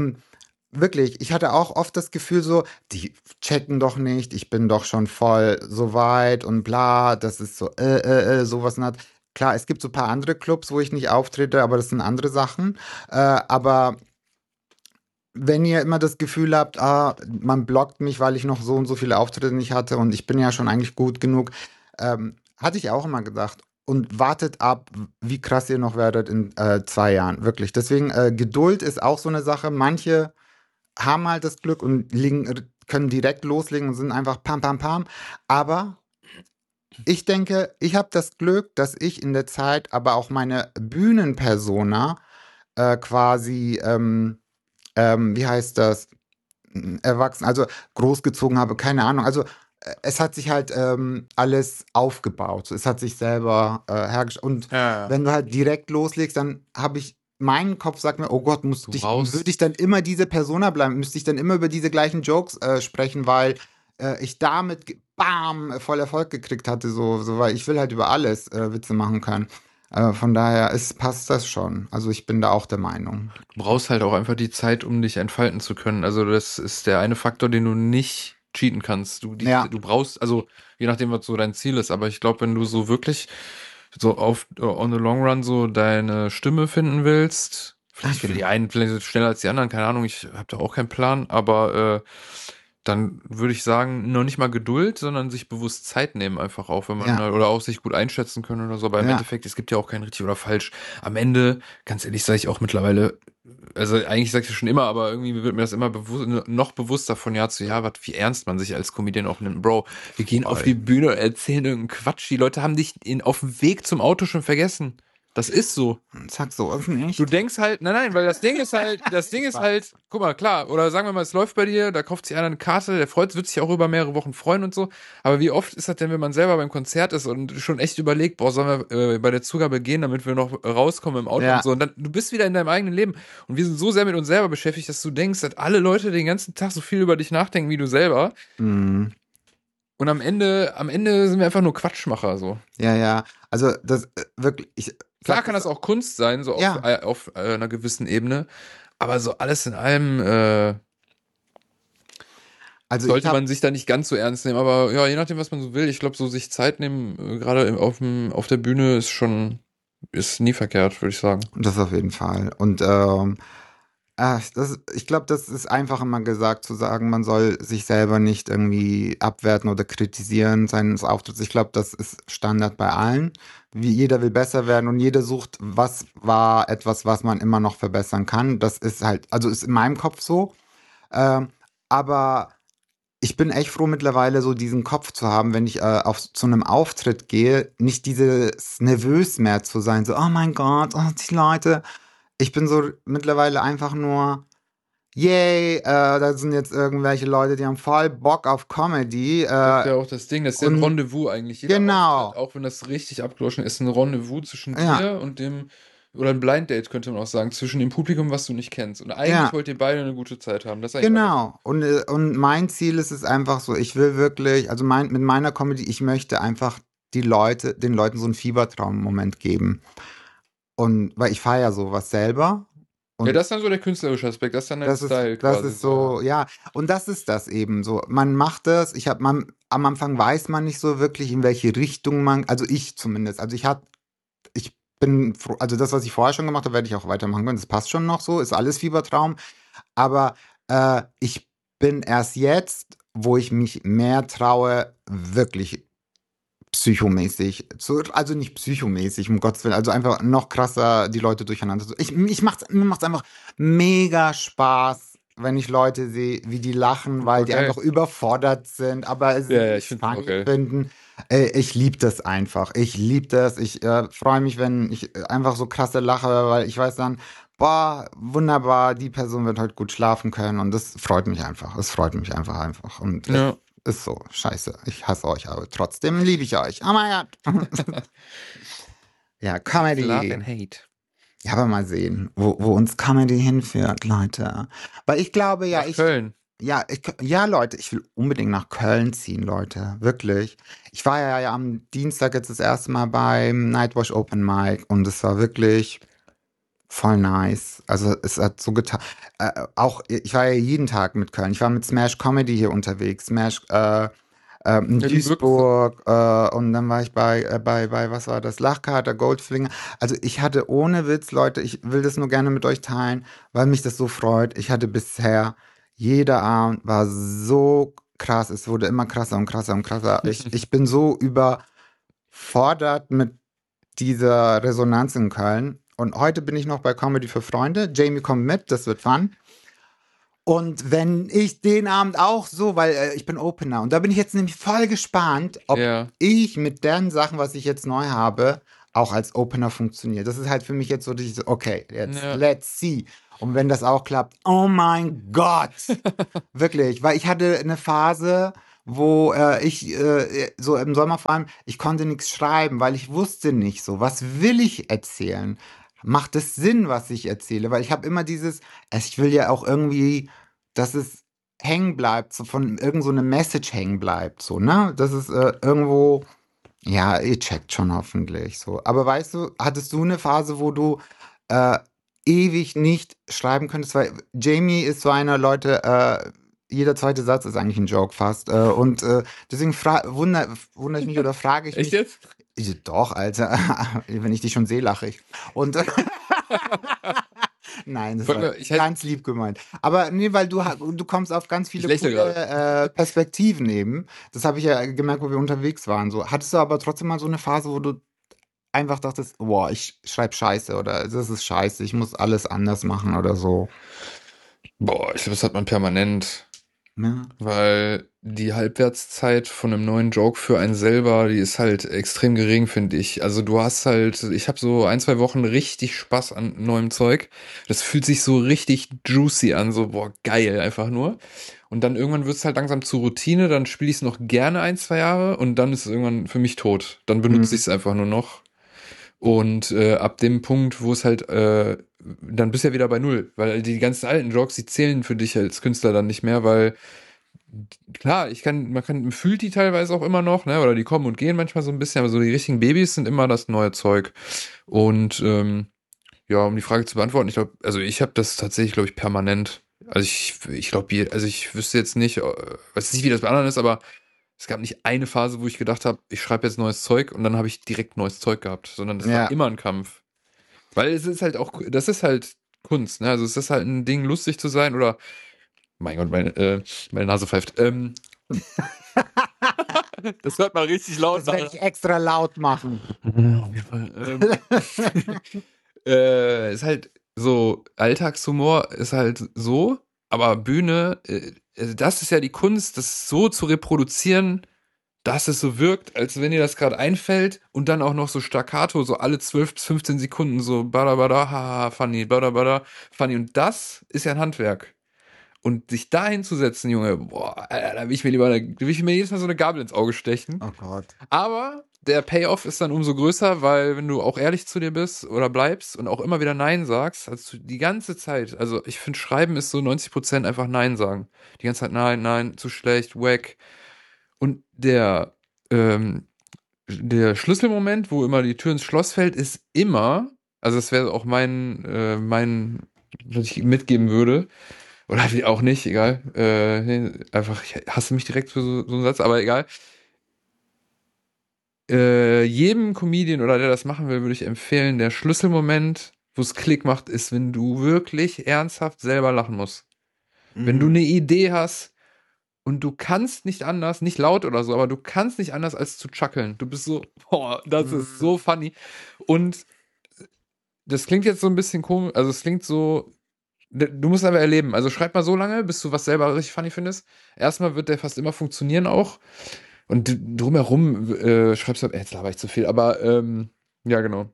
wirklich, ich hatte auch oft das Gefühl so, die checken doch nicht, ich bin doch schon voll so weit und bla, das ist so, sowas. Klar, es gibt so ein paar andere Clubs, wo ich nicht auftrete, aber das sind andere Sachen. Aber wenn ihr immer das Gefühl habt, man blockt mich, weil ich noch so und so viele Auftritte nicht hatte und ich bin ja schon eigentlich gut genug, hatte ich auch immer gedacht. Und wartet ab, wie krass ihr noch werdet in 2 Jahren. Wirklich. Deswegen, Geduld ist auch so eine Sache. Manche haben halt das Glück und können direkt loslegen und sind einfach pam, pam, pam. Aber ich denke, ich habe das Glück, dass ich in der Zeit aber auch meine Bühnenpersona quasi, wie heißt das, erwachsen, also großgezogen habe, keine Ahnung. Also es hat sich halt alles aufgebaut. Es hat sich selber hergestellt. Und Ja, ja. wenn du halt direkt loslegst, dann habe ich, mein Kopf sagt mir, oh Gott, Du würde ich brauchst, dann immer diese Persona bleiben, müsste ich dann immer über diese gleichen Jokes sprechen, weil ich damit bam, voll Erfolg gekriegt hatte, weil ich will halt über alles Witze machen können. Von daher passt das schon. Also ich bin da auch der Meinung. du brauchst halt auch einfach die Zeit, um dich entfalten zu können. Also das ist der eine Faktor, den du nicht cheaten kannst. Ja, Du brauchst, also je nachdem, was so dein Ziel ist, aber ich glaube, wenn du so wirklich so auf on the long run so deine Stimme finden willst, vielleicht für danke. die einen vielleicht schneller als die anderen, keine Ahnung, ich habe da auch keinen Plan, aber dann würde ich sagen, noch nicht mal Geduld, sondern sich bewusst Zeit nehmen einfach auch, wenn man Ja, halt, oder auch sich gut einschätzen können oder so. Aber im ja. Endeffekt, es gibt ja auch kein richtig oder falsch. Am Ende, ganz ehrlich, sage ich auch mittlerweile, also eigentlich sage ich das schon immer, aber irgendwie wird mir das immer noch bewusster von Jahr zu Jahr, wie ernst man sich als Comedian auch nimmt. Bro, wir gehen auf die Voll. Bühne und erzählen irgendeinen Quatsch. Die Leute haben dich auf dem Weg zum Auto schon vergessen. Das ist so. Sag sowas Du nicht. denkst halt, nein, weil das Ding ist halt, guck mal, klar, oder sagen wir mal, es läuft bei dir, da kauft sich einer eine Karte, der wird sich auch über mehrere Wochen freuen und so. Aber wie oft ist das denn, wenn man selber beim Konzert ist und schon echt überlegt, boah, sollen wir bei der Zugabe gehen, damit wir noch rauskommen im Auto und Ja. so. Und dann, du bist wieder in deinem eigenen Leben. Und wir sind so sehr mit uns selber beschäftigt, dass du denkst, dass alle Leute den ganzen Tag so viel über dich nachdenken wie du selber. Mm. Und am Ende sind wir einfach nur Quatschmacher, so. Ja, ja. Also das wirklich, ich Klar sag kann das, das auch Kunst sein, so ja. auf einer gewissen Ebene. Aber so alles in allem Also ich sollte habe man sich da nicht ganz so ernst nehmen. Aber ja, je nachdem, was man so will. Ich glaube, so sich Zeit nehmen, gerade auf der Bühne, ist nie verkehrt, würde ich sagen. das auf jeden Fall. Und ich glaube, das ist einfach immer gesagt zu sagen, man soll sich selber nicht irgendwie abwerten oder kritisieren seines Auftritts. Ich glaube, das ist Standard bei allen. Wie jeder will besser werden und jeder sucht, was war etwas, was man immer noch verbessern kann. Das ist halt, also ist in meinem Kopf so. Ähm, aber ich bin echt froh mittlerweile so diesen Kopf zu haben, wenn ich zu einem Auftritt gehe, nicht dieses nervös mehr zu sein, so, oh mein Gott, oh, die Leute. Ich bin so mittlerweile einfach nur, yay, da sind jetzt irgendwelche Leute, die haben voll Bock auf Comedy. Das ist ja auch das Ding, das ist ja ein Und Rendezvous eigentlich. Jeder Auftritt, genau, auch wenn das richtig abgedroschen ist, ein Rendezvous zwischen ja, dir und dem, oder ein Blind Date könnte man auch sagen, zwischen dem Publikum, was du nicht kennst. Und eigentlich ja, wollt ihr beide eine gute Zeit haben. Das ist eigentlich alles. genau. Und mein Ziel ist es einfach so, ich will wirklich, also mit meiner Comedy, ich möchte einfach den Leuten so einen Fiebertraum-Moment geben. Und weil ich feiere sowas selber. Ja, Und das ist dann so der künstlerische Aspekt, das ist dann dein Style das quasi ist so, ja. so, ja. Und das ist das eben so. Man macht das, am Anfang weiß man nicht so wirklich, in welche Richtung also ich zumindest. Ich bin froh, also das, was ich vorher schon gemacht habe, werde ich auch weitermachen können. Das passt schon noch so, ist alles Fiebertraum. Aber ich bin erst jetzt, wo ich mich mehr traue, wirklich psychomäßig, also nicht psychomäßig, um Gottes Willen, also einfach noch krasser die Leute durcheinander. Mir macht's einfach mega Spaß, wenn ich Leute sehe, wie die lachen, weil Voll die einfach geil. überfordert sind, aber Ja, ja, sie ich es finde es auch funny geil. finden. Ich liebe das einfach. Ich liebe das. Ich freue mich, wenn ich einfach so krasse lache, weil ich weiß dann, boah, wunderbar, die Person wird heute gut schlafen können und das freut mich einfach. Es freut mich einfach. Und es Ja. ist so, scheiße. Ich hasse euch, aber trotzdem liebe ich euch. Oh mein Gott. Ja, Love Comedy. and Hate. Ja, aber mal sehen, wo uns Comedy hinführt, Leute. Weil ich glaube, Nach Köln. ja, Leute, ich will unbedingt nach Köln ziehen, Leute. Wirklich. Ich war ja am Dienstag jetzt das erste Mal beim Nightwash Open Mic und es war wirklich voll nice. Also es hat so getan. Auch, ich war ja jeden Tag mit Köln. Ich war mit Smash Comedy hier unterwegs. in Ja, die wirken so. Duisburg und dann war ich bei, was war das, Lachkater, Goldfinger. Also ich hatte ohne Witz, Leute, ich will das nur gerne mit euch teilen, weil mich das so freut. Ich hatte bisher, jeder Abend war so krass, es wurde immer krasser und krasser und krasser. Ich bin so überfordert mit dieser Resonanz in Köln. Und heute bin ich noch bei Comedy für Freunde. Jamie kommt mit, das wird fun. Und wenn ich den Abend auch so, weil ich bin Opener und da bin ich jetzt nämlich voll gespannt, ob Ja, ich mit den Sachen, was ich jetzt neu habe, auch als Opener funktioniert. Das ist halt für mich jetzt so, dass ich so, okay, jetzt ja. let's see. Und wenn das auch klappt, oh mein Gott, wirklich, weil ich hatte eine Phase, wo ich so im Sommer vor allem, ich konnte nichts schreiben, weil ich wusste nicht so, was will ich erzählen? Macht es Sinn, was ich erzähle? Weil ich habe immer dieses, ich will ja auch irgendwie, dass es hängen bleibt, so von irgend so eine Message hängen bleibt, so, ne? Das ist irgendwo, ja, ihr checkt schon hoffentlich so. Aber weißt du, hattest du eine Phase, wo du äh, ewig nicht schreiben könntest? Weil Jamie ist so einer, Leute, jeder zweite Satz ist eigentlich ein Joke fast. Und deswegen wundere ich mich oder frage ich Echt mich, jetzt? doch, Alter, wenn ich dich schon sehe, lache ich. Und nein, das Folgt war mir, ganz lieb gemeint. Aber nee, weil du kommst auf ganz ich viele lächle coole gerade. Perspektiven eben. Das habe ich ja gemerkt, wo wir unterwegs waren. So, hattest du aber trotzdem mal so eine Phase, wo du einfach dachtest, boah, ich schreibe Scheiße oder das ist scheiße, ich muss alles anders machen oder so. Boah, ich glaube, das hat man permanent. Ne? Weil die Halbwertszeit von einem neuen Joke für einen selber, die ist halt extrem gering, finde ich. Also du hast halt, ich habe so ein, zwei Wochen richtig Spaß an neuem Zeug. Das fühlt sich so richtig juicy an, so boah, geil, einfach nur. Und dann irgendwann wird es halt langsam zur Routine, dann spiele ich es noch gerne ein, zwei Jahre und dann ist es irgendwann für mich tot. Dann benutze ich Mhm. es einfach nur noch. Und ab dem Punkt, wo es halt, dann bist du ja wieder bei Null, weil die ganzen alten Jokes, die zählen für dich als Künstler dann nicht mehr, weil klar, man fühlt die teilweise auch immer noch, ne, oder die kommen und gehen manchmal so ein bisschen, aber so die richtigen Babys sind immer das neue Zeug. Und ja, um die Frage zu beantworten, ich glaube, also ich habe das tatsächlich, glaube ich, permanent. Also ich glaube, also ich wüsste jetzt nicht, weiß nicht, wie das bei anderen ist, aber es gab nicht eine Phase, wo ich gedacht habe, ich schreibe jetzt neues Zeug und dann habe ich direkt neues Zeug gehabt, sondern das war Ja. immer ein Kampf. Weil es ist halt auch, das ist halt Kunst, ne? Also es ist halt ein Ding, lustig zu sein oder, mein Gott, meine Nase pfeift. Das hört man richtig laut Das werde nach. ich extra laut machen. Ja, auf jeden Fall. Ist halt so, Alltagshumor ist halt so, aber Bühne, also das ist ja die Kunst, das so zu reproduzieren, dass es so wirkt, als wenn dir das gerade einfällt und dann auch noch so staccato, so alle 12 bis 15 Sekunden so bada bada, haha, funny, bada bada, funny. Und das ist ja ein Handwerk. Und sich da hinzusetzen, Junge, boah, Alter, da will ich mir jedes Mal so eine Gabel ins Auge stechen. Oh Gott. Aber der Payoff ist dann umso größer, weil wenn du auch ehrlich zu dir bist oder bleibst und auch immer wieder Nein sagst, also die ganze Zeit, also ich finde, Schreiben ist so 90% einfach Nein sagen. Die ganze Zeit Nein, nein, zu schlecht, wack. Und der Schlüsselmoment, wo immer die Tür ins Schloss fällt, ist immer, also das wäre auch was ich mitgeben würde, oder auch nicht, egal. Nee, einfach, ich hasse mich direkt für so einen Satz, aber egal. Jedem Comedian oder der das machen will, würde ich empfehlen, der Schlüsselmoment, wo es Klick macht, ist, wenn du wirklich ernsthaft selber lachen musst. Wenn du Mhm. eine Idee hast und du kannst nicht anders, nicht laut oder so, aber du kannst nicht anders als zu chuckeln. Du bist so, boah, das ist so Mhm. funny. Und das klingt jetzt so ein bisschen komisch, also es klingt so, du musst aber erleben. Also schreib mal so lange, bis du was selber richtig funny findest. Erstmal wird der fast immer funktionieren auch. Und drumherum schreibst du, jetzt laber ich zu viel, aber ja, genau.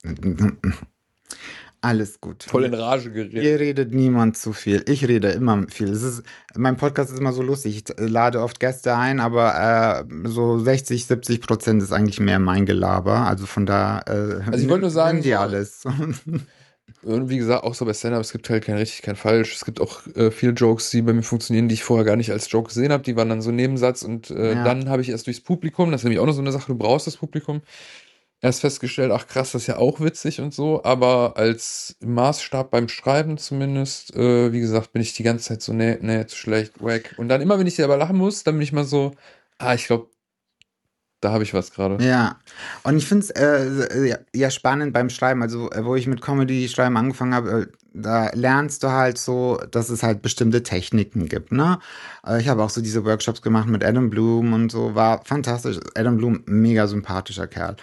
Alles gut. Voll in Rage geredet. Hier redet niemand zu viel. Ich rede immer viel. Mein Podcast ist immer so lustig. Ich lade oft Gäste ein, aber so 60, 70% ist eigentlich mehr mein Gelaber. Also von da, Also ich wollte nimm, nur nimm sagen, dir so, alles. wie gesagt, auch so bei Stand-Up, es gibt halt kein richtig, kein falsch. Es gibt auch viele Jokes, die bei mir funktionieren, die ich vorher gar nicht als Joke gesehen habe. Die waren dann so Nebensatz und Ja. dann habe ich erst durchs Publikum, das ist nämlich auch noch so eine Sache, du brauchst das Publikum, erst festgestellt, ach krass, das ist ja auch witzig und so, aber als Maßstab beim Schreiben zumindest, wie gesagt, bin ich die ganze Zeit so, nee, nee, zu schlecht, wack. Und dann immer, wenn ich dabei lachen muss, dann bin ich mal so, Ich glaube, da habe ich was gerade. Ja, und ich finde es ja spannend beim Schreiben, also wo ich mit Comedy-Schreiben angefangen habe, da lernst du halt so, dass es halt bestimmte Techniken gibt, ne? Ich habe auch so diese Workshops gemacht mit Adam Bloom und so, war fantastisch. Adam Bloom, mega sympathischer Kerl.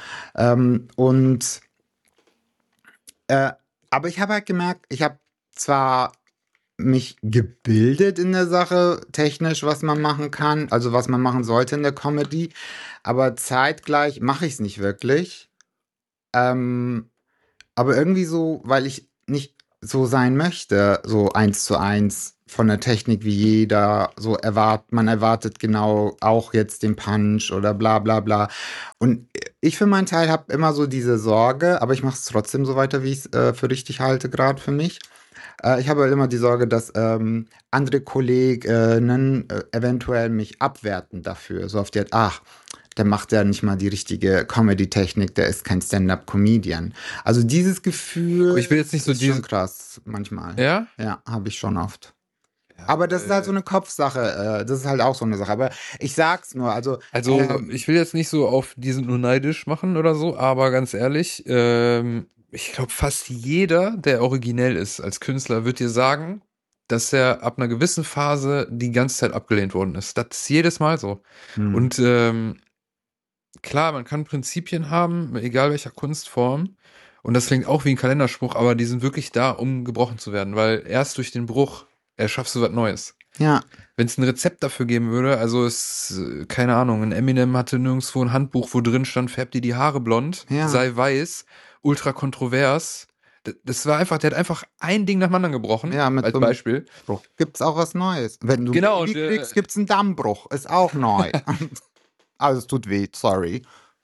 Und äh, aber ich habe halt gemerkt, ich habe zwar mich gebildet in der Sache, technisch, was man machen kann, also was man machen sollte in der Comedy, aber zeitgleich mache ich es nicht wirklich. Ähm, aber irgendwie so, weil ich nicht so sein möchte, so eins zu eins von der Technik wie jeder, so man erwartet genau auch jetzt den Punch oder bla bla bla. Und ich für meinen Teil habe immer so diese Sorge, aber ich mache es trotzdem so weiter, wie ich es für richtig halte, gerade für mich. Ich habe halt immer die Sorge, dass andere Kolleginnen eventuell mich abwerten dafür. So auf die Art, ach, der macht ja nicht mal die richtige Comedy-Technik, der ist kein Stand-up-Comedian. Also dieses Aber ich will Gefühl jetzt nicht so ist schon diese. krass manchmal. Ja? Ja, habe ich schon oft. Ja, Aber das ist halt so eine Kopfsache. Das ist halt auch so eine Sache. Aber ich sag's nur, also also, ich will jetzt nicht so auf die sind nur neidisch machen oder so, aber ganz ehrlich, ich glaube, fast jeder, der originell ist als Künstler, wird dir sagen, dass er ab einer gewissen Phase die ganze Zeit abgelehnt worden ist. Das ist jedes Mal so. hm, Und klar, man kann Prinzipien haben, egal welcher Kunstform. Und das klingt auch wie ein Kalenderspruch, aber die sind wirklich da, um gebrochen zu werden, weil erst durch den Bruch erschaffst du was Neues. ja, Wenn es ein Rezept dafür geben würde, also keine Ahnung, ein Eminem hatte nirgendwo ein Handbuch, wo drin stand, färb dir die Haare blond, ja, sei weiß, ultra kontrovers. Das war einfach, der hat einfach ein Ding nach dem anderen gebrochen, ja, mit als so einem Beispiel. Bruch gibt's auch was Neues. Wenn du ein Genau, Baby und kriegst, gibt's einen Dammbruch. Ist auch neu. Also es tut weh, sorry.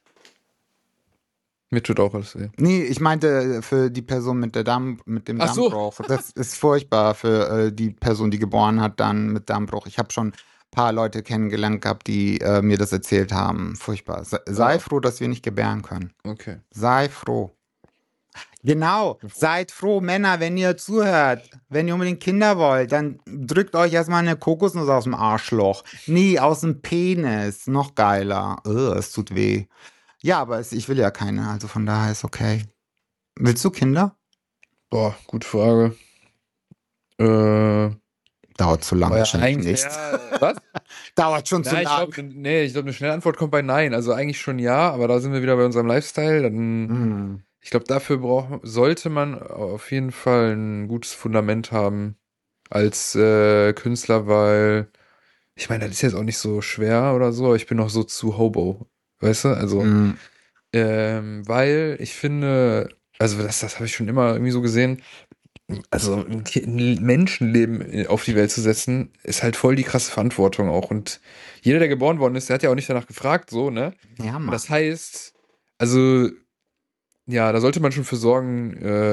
mir tut auch alles weh. Nee, ich meinte für die Person mit dem Ach so. Dammbruch. Das ist furchtbar für die Person, die geboren hat, dann mit Dammbruch. Ich habe schon ein paar Leute kennengelernt gehabt, die mir das erzählt haben. Furchtbar. Sei Ah, froh, dass wir nicht gebären können. okay. Sei froh. Genau, seid froh, Männer, wenn ihr zuhört. Wenn ihr unbedingt Kinder wollt, dann drückt euch erstmal eine Kokosnuss aus dem Arschloch. Nee, aus dem Penis. Noch geiler. Es tut weh. Ja, aber ich will ja keine, also von daher ist okay. Willst du Kinder? Boah, gute Frage. Äh, Dauert zu lang, ja, schenke ich eigentlich, nichts. was? Dauert schon zu Na, ich lang. glaube, nee, ich glaube, eine schnelle Antwort kommt bei Nein. Also eigentlich schon ja, aber da sind wir wieder bei unserem Lifestyle. Dann, Hm. ich glaube, dafür sollte man auf jeden Fall ein gutes Fundament haben als Künstler, weil ich meine, das ist jetzt auch nicht so schwer oder so, aber ich bin noch so zu Hobo. Weißt du? Also, Hm. weil ich finde, also das habe ich schon immer irgendwie so gesehen, also ein Menschenleben auf die Welt zu setzen, ist halt voll die krasse Verantwortung auch. Und jeder, der geboren worden ist, der hat ja auch nicht danach gefragt, so, ne? Ja, Und das Mann. heißt, also, ja, da sollte man schon für sorgen,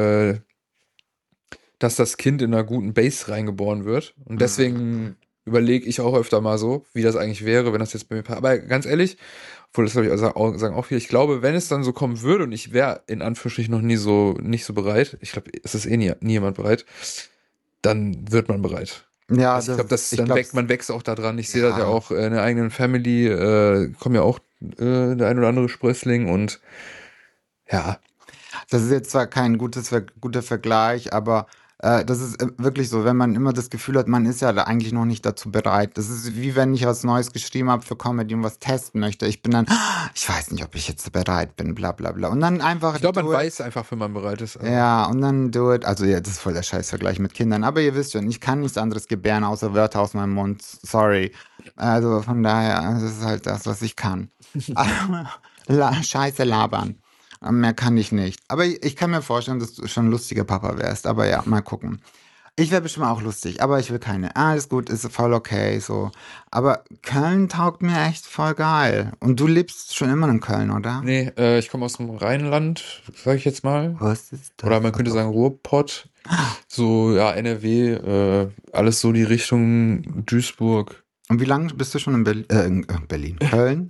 dass das Kind in einer guten Base reingeboren wird. Und Hm. deswegen überlege ich auch öfter mal so, wie das eigentlich wäre, wenn das jetzt bei mir passiert. Aber ganz ehrlich, obwohl das glaube ich sagen auch viele, ich glaube, wenn es dann so kommen würde und ich wäre in Anführungsstrichen noch nie so, nicht so bereit, ich glaube, es ist eh nie jemand bereit, dann wird man bereit. Ja, Also ich glaube, ich glaube, man wächst auch da dran. Ich sehe das ja ja. auch in der eigenen Family, kommen ja auch der ein oder andere Sprössling und ja, Das ist jetzt zwar kein guter Vergleich, aber das ist wirklich so, wenn man immer das Gefühl hat, man ist ja da eigentlich noch nicht dazu bereit. Das ist wie wenn ich was Neues geschrieben habe für Comedy und was testen möchte. Ich bin dann, ich weiß nicht, ob ich jetzt bereit bin, bla bla bla. Und dann einfach ich glaube, man do it. weiß einfach, wenn man bereit ist. Also. Ja, und dann do it. Also ja, das ist voll der Scheißvergleich mit Kindern. Aber ihr wisst schon, ich kann nichts anderes gebären, außer Wörter aus meinem Mund. Sorry. Also von daher, das ist halt das, was ich kann. Scheiße labern. Mehr kann ich nicht. Aber ich kann mir vorstellen, dass du schon ein lustiger Papa wärst. Aber ja, mal gucken. Ich wäre bestimmt auch lustig, aber ich will keine. Alles gut, ist voll okay, so. Aber Köln taugt mir echt voll geil. Und du lebst schon immer in Köln, oder? Nee, ich komme aus dem Rheinland, sage ich jetzt mal. Was ist Oder das? man könnte sagen Ruhrpott. So, ja, NRW, alles so die Richtung Duisburg. Und wie lange bist du schon in Berlin? Köln?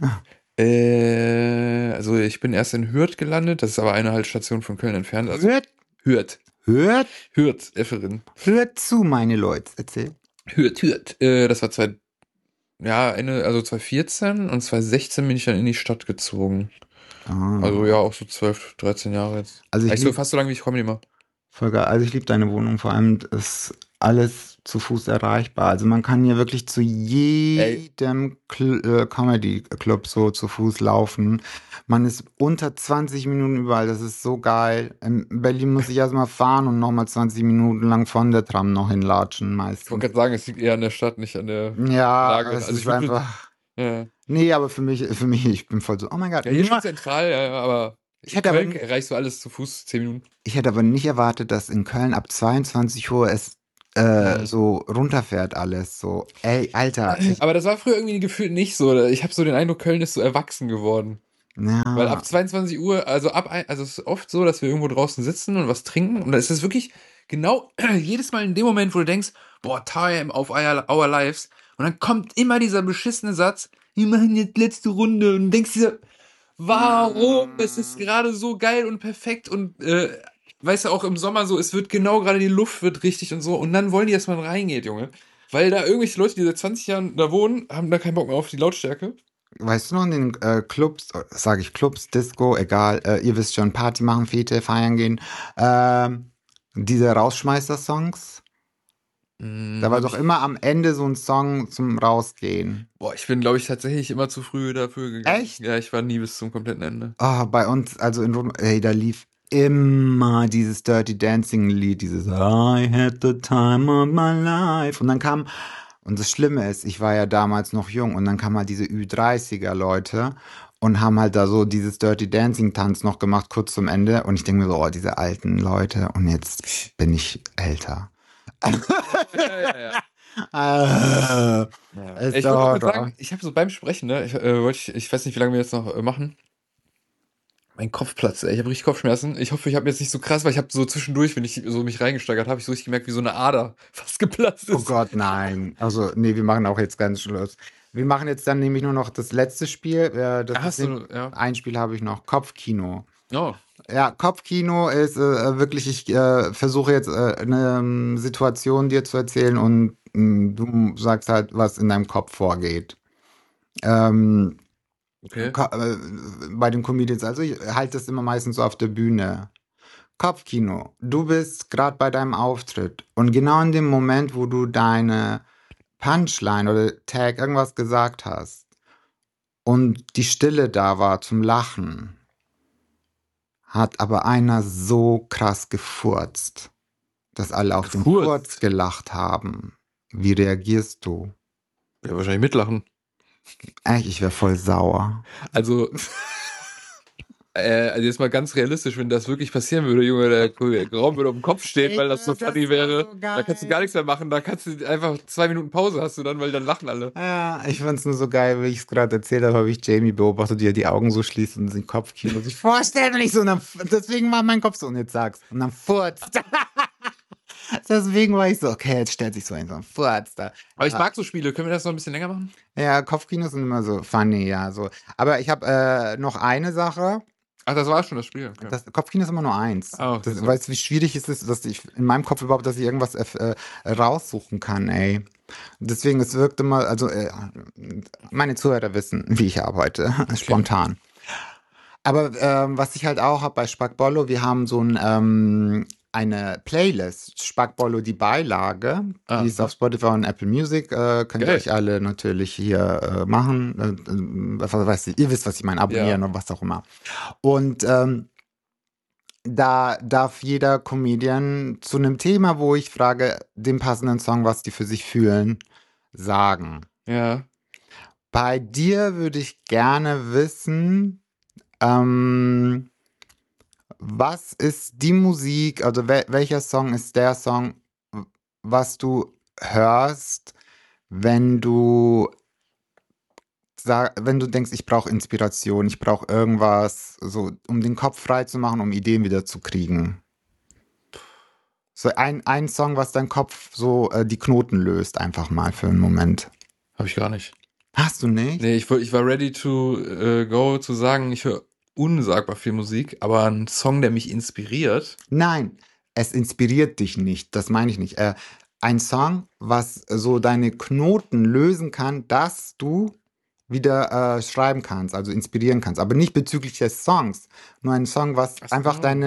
Also ich bin erst in Hürth gelandet, das ist aber eine Haltestation von Köln entfernt. Also Hört, Hürth, hört, Hürth, Efferin. hört zu, meine Leute. Erzähl. Hürth. Das war ja, also 2014 und 2016 bin ich dann in die Stadt gezogen. Also Ah. ja, auch so 12, 13 Jahre jetzt. Also ich Eigentlich so liebe fast so lange wie ich Comedy mache. Voll geil. Also ich liebe deine Wohnung, vor allem ist alles zu Fuß erreichbar. Also man kann hier wirklich zu Ey, jedem Comedy Club so zu Fuß laufen. Man ist unter 20 Minuten überall, das ist so geil. In Berlin muss ich erstmal fahren und nochmal 20 Minuten lang von der Tram noch hinlatschen ich wollte meistens. gerade sagen, es liegt eher an der Stadt, nicht an der Ja, Lage. es Also ich ist würde, einfach. ja, Nee, aber für mich, ich bin voll so, oh mein Gott. ja, hier schon Nur, zentral, ja, ja, aber ich in hätte aber Köln erreichst du alles zu Fuß, 10 Minuten. Ich hätte aber nicht erwartet, dass in Köln ab 22 Uhr es Mhm. so runterfährt alles. So, ey, Alter, Aber das war früher irgendwie gefühlt nicht so. Ich habe so den Eindruck, Köln ist so erwachsen geworden. Weil ja, ab 22 Uhr, also es ist oft so, dass wir irgendwo draußen sitzen und was trinken und da ist es wirklich genau jedes Mal in dem Moment, wo du denkst, boah, time of our lives und dann kommt immer dieser beschissene Satz, wir machen jetzt letzte Runde und du denkst dir, warum? Es ist gerade so geil und perfekt und weißt du, auch im Sommer so, es wird genau gerade die Luft wird richtig und so und dann wollen die, dass man reingeht, Junge. Weil da irgendwelche Leute, die seit 20 Jahren da wohnen, haben da keinen Bock mehr auf die Lautstärke. weißt du noch in den Clubs, sage ich Clubs, Disco, egal, ihr wisst schon, Party machen, Fete, feiern gehen, diese Rausschmeißer-Songs, da war Habe doch ich. immer am Ende so ein Song zum Rausgehen. Boah, ich bin, glaube ich, tatsächlich immer zu früh dafür gegangen. Echt? Ja, ich war nie bis zum kompletten Ende. Bei uns, also in Rom, ey, da lief immer dieses Dirty Dancing Lied, dieses I had the time of my life. Und dann kam, und das Schlimme ist, ich war ja damals noch jung und dann kamen halt diese Ü30er Leute und haben halt da so dieses Dirty Dancing Tanz noch gemacht, kurz zum Ende. Und ich denke mir so, oh, diese alten Leute. Und jetzt bin ich älter. Ja, ja, ja. Ah, Ja. ist Ich wollte auch doch kurz sagen, ich habe so beim Sprechen, ne, ich weiß nicht, wie lange wir jetzt noch machen. Mein Kopf platzt, ey. Ich habe richtig Kopfschmerzen. Ich hoffe, ich habe jetzt nicht so krass, weil ich habe so zwischendurch, wenn ich so mich reingesteigert habe, ich so richtig gemerkt, wie so eine Ader fast geplatzt Oh ist. Gott, nein. Also, nee, wir machen auch jetzt ganz Schluss. Wir machen jetzt dann nämlich nur noch das letzte Spiel. Das ist Hast du, ja. ein Spiel habe ich noch. Kopfkino. Oh, Ja, Kopfkino ist wirklich, ich versuche jetzt eine Situation dir zu erzählen und du sagst halt, was in deinem Kopf vorgeht. Ähm, okay. bei den Comedians, also ich halte das immer meistens so auf der Bühne. Kopfkino. Du bist gerade bei deinem Auftritt und genau in dem Moment, wo du deine Punchline oder Tag irgendwas gesagt hast und die Stille da war zum Lachen, hat aber einer so krass gefurzt, dass alle auf den Furz Gefurzt. gelacht haben. Wie reagierst du? Ja, wahrscheinlich mitlachen. Echt, ich wäre voll sauer. Also, also jetzt mal ganz realistisch, wenn das wirklich passieren würde, Junge, der Raum würde auf dem Kopf stehen, weil das so Das funny war wäre. so Da kannst du gar geil. nichts mehr machen. Da kannst du einfach 2 Minuten Pause hast du dann, weil dann lachen alle. Ja, ich fand's nur so geil, wie ich es gerade erzählt habe, habe ich Jamie beobachtet, wie er die Augen so schließt und sich Kopfkino sich vorstellt und ich so, deswegen war mein Kopf so, und jetzt sag's. Und dann furzt. Deswegen war ich so, okay, jetzt stellt sich so ein Furz da. Aber ich mag so Spiele. Können wir das noch ein bisschen länger machen? Ja, Kopfkinos sind immer so funny, ja, so. Aber ich habe noch eine Sache. Ach, das war schon das Spiel. Okay. Das Kopfkino ist immer nur eins. Ah, okay, sorry. Weißt du, wie schwierig es ist, dass ich in meinem Kopf überhaupt, dass ich irgendwas raussuchen kann, ey. Deswegen, es wirkt immer, also meine Zuhörer wissen, wie ich arbeite, Okay. spontan. Aber was ich halt auch habe bei Spackbollo, wir haben so eine Playlist, Spackbollo die Beilage, die Ah, ist auf Spotify und Apple Music, könnt ihr geil. euch alle natürlich hier machen. Was weiß ich, ihr wisst, was ich meine, Ja. abonnieren und was auch immer. Und da darf jeder Comedian zu einem Thema, wo ich frage, dem passenden Song, was die für sich fühlen, sagen. Ja. Bei dir würde ich gerne wissen, ähm, was ist die Musik, also welcher Song ist der Song, was du hörst, wenn du wenn du denkst, ich brauche Inspiration, ich brauche irgendwas, so um den Kopf frei zu machen, um Ideen wieder zu kriegen. So ein Song, was dein Kopf so die Knoten löst, einfach mal für einen Moment. Habe ich gar nicht. Hast du nicht? Nee, ich war ready to go zu sagen, ich höre unsagbar viel Musik, aber ein Song, der mich inspiriert. Nein, es inspiriert dich nicht, das meine ich nicht. ein Song, was so deine Knoten lösen kann, dass du wieder schreiben kannst, also inspirieren kannst. Aber nicht bezüglich des Songs. Nur ein Song, was Ach einfach so.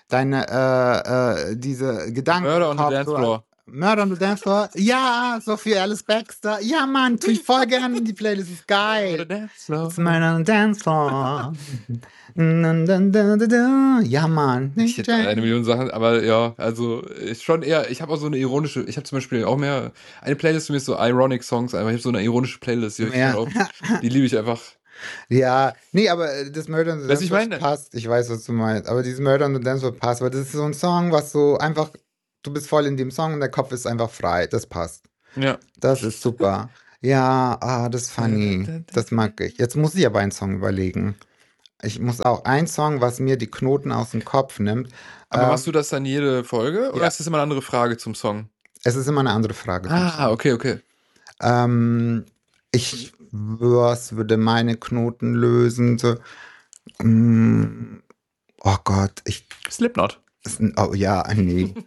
diese Gedanken Murder im on the Kopf Dance so. Floor. Murder on the Dance Floor. Ja, Sophie Alice Baxter. Ja, Mann, tue ich voll gerne in die Playlist. Ist Murder on the geil. Dance It's Floor. Murder on the Dance Floor. Dun, dun, dun, dun, dun. Ja, Mann. Ich hätte eine Million Sachen, aber ja, also ist schon eher, ich habe auch so eine ironische, ich habe zum Beispiel auch mehr, eine Playlist für mich ist so Ironic Songs, aber ich habe so eine ironische Playlist, die höre ich voll Ja. oft. Die liebe ich einfach. Ja, nee, aber das Murder on the Weißt du, Dance ich Floor meine? passt. Ich weiß, was du meinst. Aber dieses Murder on the Dance Floor passt, weil das ist so ein Song, was so einfach, du bist voll in dem Song und der Kopf ist einfach frei. Das passt. Ja. Das ist super. Ja, das ist funny. Das mag ich. Jetzt muss ich aber einen Song überlegen. Ich muss auch einen Song, was mir die Knoten aus dem Kopf nimmt. Aber machst du das dann jede Folge oder Ja, ist das immer eine andere Frage zum Song? es ist immer eine andere Frage zum Ah, Song. okay, okay. Ähm, was würde meine Knoten lösen? So, mm, oh Gott, Slipknot. oh ja, nee.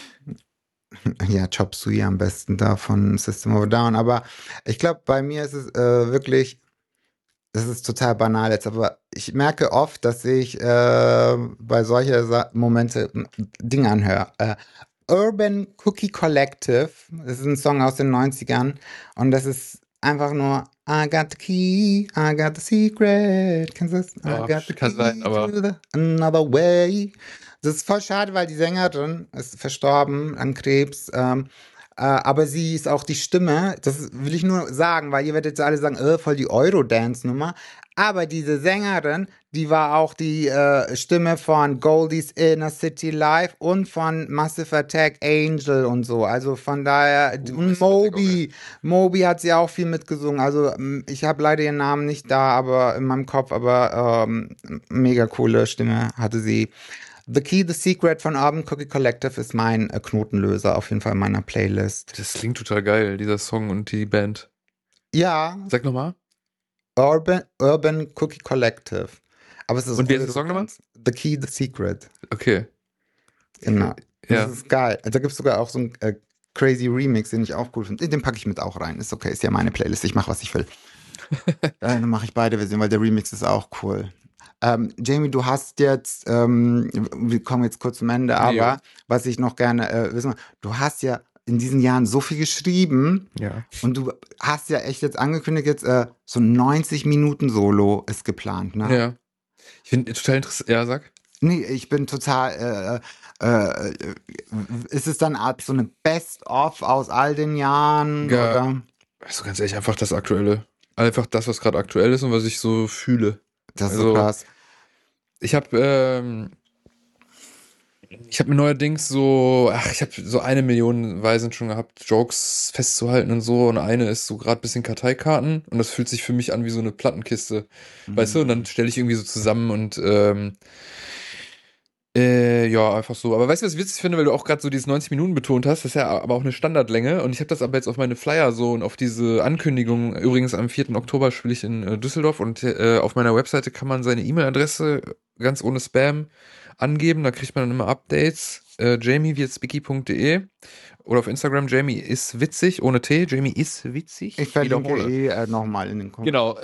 Ja, Chop Suey am besten da von System of a Down. Aber ich glaube, bei mir ist es wirklich, das ist total banal jetzt, aber ich merke oft, dass ich bei solcher Momente Dinge anhöre. Urban Cookie Collective, das ist ein Song aus den Neunzigern und das ist einfach nur I got the key, I got the secret, kennst du das? I Ja, got the kann sein, key to aber the another way. Das ist voll schade, weil die Sängerin ist verstorben an Krebs. Aber sie ist auch die Stimme, das will ich nur sagen, weil ihr werdet jetzt alle sagen, voll die Eurodance-Nummer. Aber diese Sängerin, die war auch die Stimme von Goldies Inner City Live und von Massive Attack Angel und so. Also von daher, und ist aber sehr geil. Moby hat sie auch viel mitgesungen. Also ich habe leider ihren Namen nicht da, aber in meinem Kopf, aber mega coole Stimme hatte sie. The Key, The Secret von Urban Cookie Collective ist mein Knotenlöser auf jeden Fall in meiner Playlist. Das klingt total geil, dieser Song und die Band. Ja, Sag nochmal. Urban Cookie Collective. Aber es ist Und wie heißt der Song nochmal? Eurodance. The Key, The Secret. Okay. Genau. Das Ja. ist geil. Da gibt es sogar auch so einen crazy Remix, den ich auch cool finde. Den packe ich mit auch rein. Ist okay, ist ja meine Playlist. Ich mache, was ich will. Dann mache ich beide Versionen, weil der Remix ist auch cool. Jamie, du hast jetzt, wir kommen jetzt kurz zum Ende, Jo. aber was ich noch gerne wissen will, du hast ja in diesen Jahren so viel geschrieben Ja. und du hast ja echt jetzt angekündigt, jetzt so 90 Minuten Solo ist geplant, ne? Ja. Ich finde total interessant. Ja, sag. Nee, ich bin total, ist es dann Art so eine Best-of aus all den Jahren Ja. oder? Also ganz ehrlich, einfach das Aktuelle. Einfach das, was gerade aktuell ist und was ich so fühle. Das ist so Also, krass. ich habe ich habe mir neuerdings so, ich habe so 1 Million Weisen schon gehabt, Jokes festzuhalten und so. Und eine ist so gerade bisschen Karteikarten. Und das fühlt sich für mich an wie so eine Plattenkiste. Weißt du? Und dann stelle ich irgendwie so zusammen und ja, einfach so. Aber weißt du, was ich witzig finde, weil du auch gerade so dieses 90 Minuten betont hast, das ist ja aber auch eine Standardlänge. Und ich habe das aber jetzt auf meine Flyer so und auf diese Ankündigung. Übrigens am 4. Oktober spiele ich in Düsseldorf und auf meiner Webseite kann man seine E-Mail-Adresse ganz ohne Spam angeben. Da kriegt man dann immer Updates. jamie.spicky.de oder auf Instagram Jamie ist witzig, ohne T. Jamie ist witzig. Ich verlinke Wiederhole. nochmal in den Kommentaren. Genau.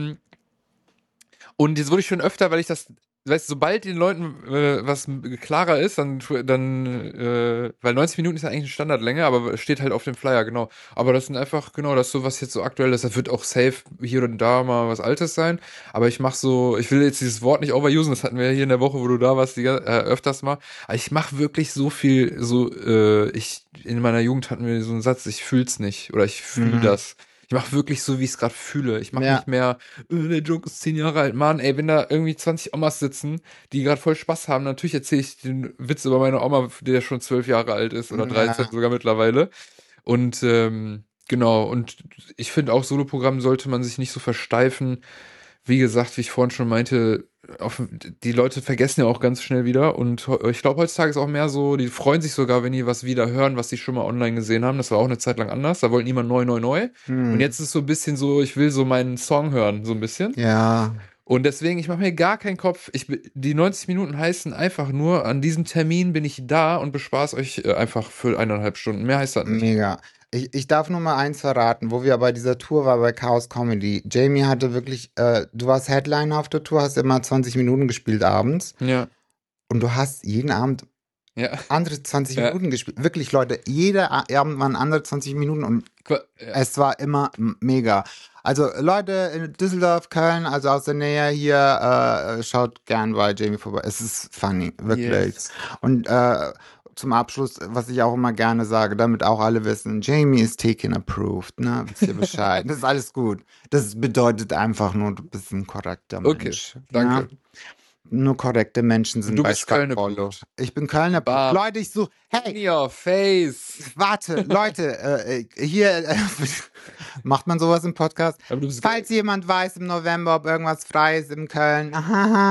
Und jetzt wurde ich schon öfter, weil ich das, weißt du, sobald den Leuten was klarer ist, weil 90 Minuten ist ja eigentlich eine Standardlänge, aber steht halt auf dem Flyer, genau. Aber das sind einfach, genau, das ist so, was jetzt so aktuell ist. Das wird auch safe hier und da mal was Altes sein. Aber ich mach so, ich will jetzt dieses Wort nicht overusen, das hatten wir ja hier in der Woche, wo du da warst, öfters mal. Aber ich mache wirklich so viel, in meiner Jugend hatten wir so einen Satz, ich fühl's nicht oder ich fühle das. Ich mache wirklich so, wie ich es gerade fühle. Ich mache Ja. nicht mehr, der Joke ist 10 Jahre alt. Mann, ey, wenn da irgendwie 20 Omas sitzen, die gerade voll Spaß haben, natürlich erzähle ich den Witz über meine Oma, der schon 12 Jahre alt ist oder 13 Ja. sogar mittlerweile. Und genau, und ich finde auch, Soloprogramm sollte man sich nicht so versteifen. Wie gesagt, wie ich vorhin schon meinte, die Leute vergessen ja auch ganz schnell wieder und ich glaube, heutzutage ist auch mehr so, die freuen sich sogar, wenn die was wieder hören, was sie schon mal online gesehen haben. Das war auch eine Zeit lang anders. Da wollte niemand neu. Und jetzt ist es so ein bisschen so, ich will so meinen Song hören, so ein bisschen. Ja. Und deswegen, ich mache mir gar keinen Kopf. Die 90 Minuten heißen einfach nur, an diesem Termin bin ich da und bespaß euch einfach für 1,5 Stunden. Mehr heißt das nicht. Mega. Ich darf nur mal eins verraten, wo wir bei dieser Tour waren bei Chaos Comedy. Jamie hatte wirklich, du warst Headliner auf der Tour, hast immer 20 Minuten gespielt abends Ja, und du hast jeden Abend ja, andere 20 ja. Minuten gespielt. Wirklich, Leute, jeder Abend waren andere 20 Minuten und Ja. es war immer mega. Also Leute in Düsseldorf, Köln, also aus der Nähe hier, schaut gern bei Jamie vorbei. Es ist funny, wirklich. Yes. Und zum Abschluss, was ich auch immer gerne sage, damit auch alle wissen, Jamie ist taken approved, ne? Wisst ihr Bescheid? Das ist alles gut. Das bedeutet einfach nur, du bist ein korrekter Okay, Mensch. Ja? danke. Nur korrekte Menschen Und sind du bei bist Köln Stadtfollow. approved. Ich bin Köln approved. Bam. Leute, ich so, In hey, your face. warte, Leute, hier macht man sowas im Podcast. Aber du bist Falls jemand weiß im November, ob irgendwas frei ist in Köln,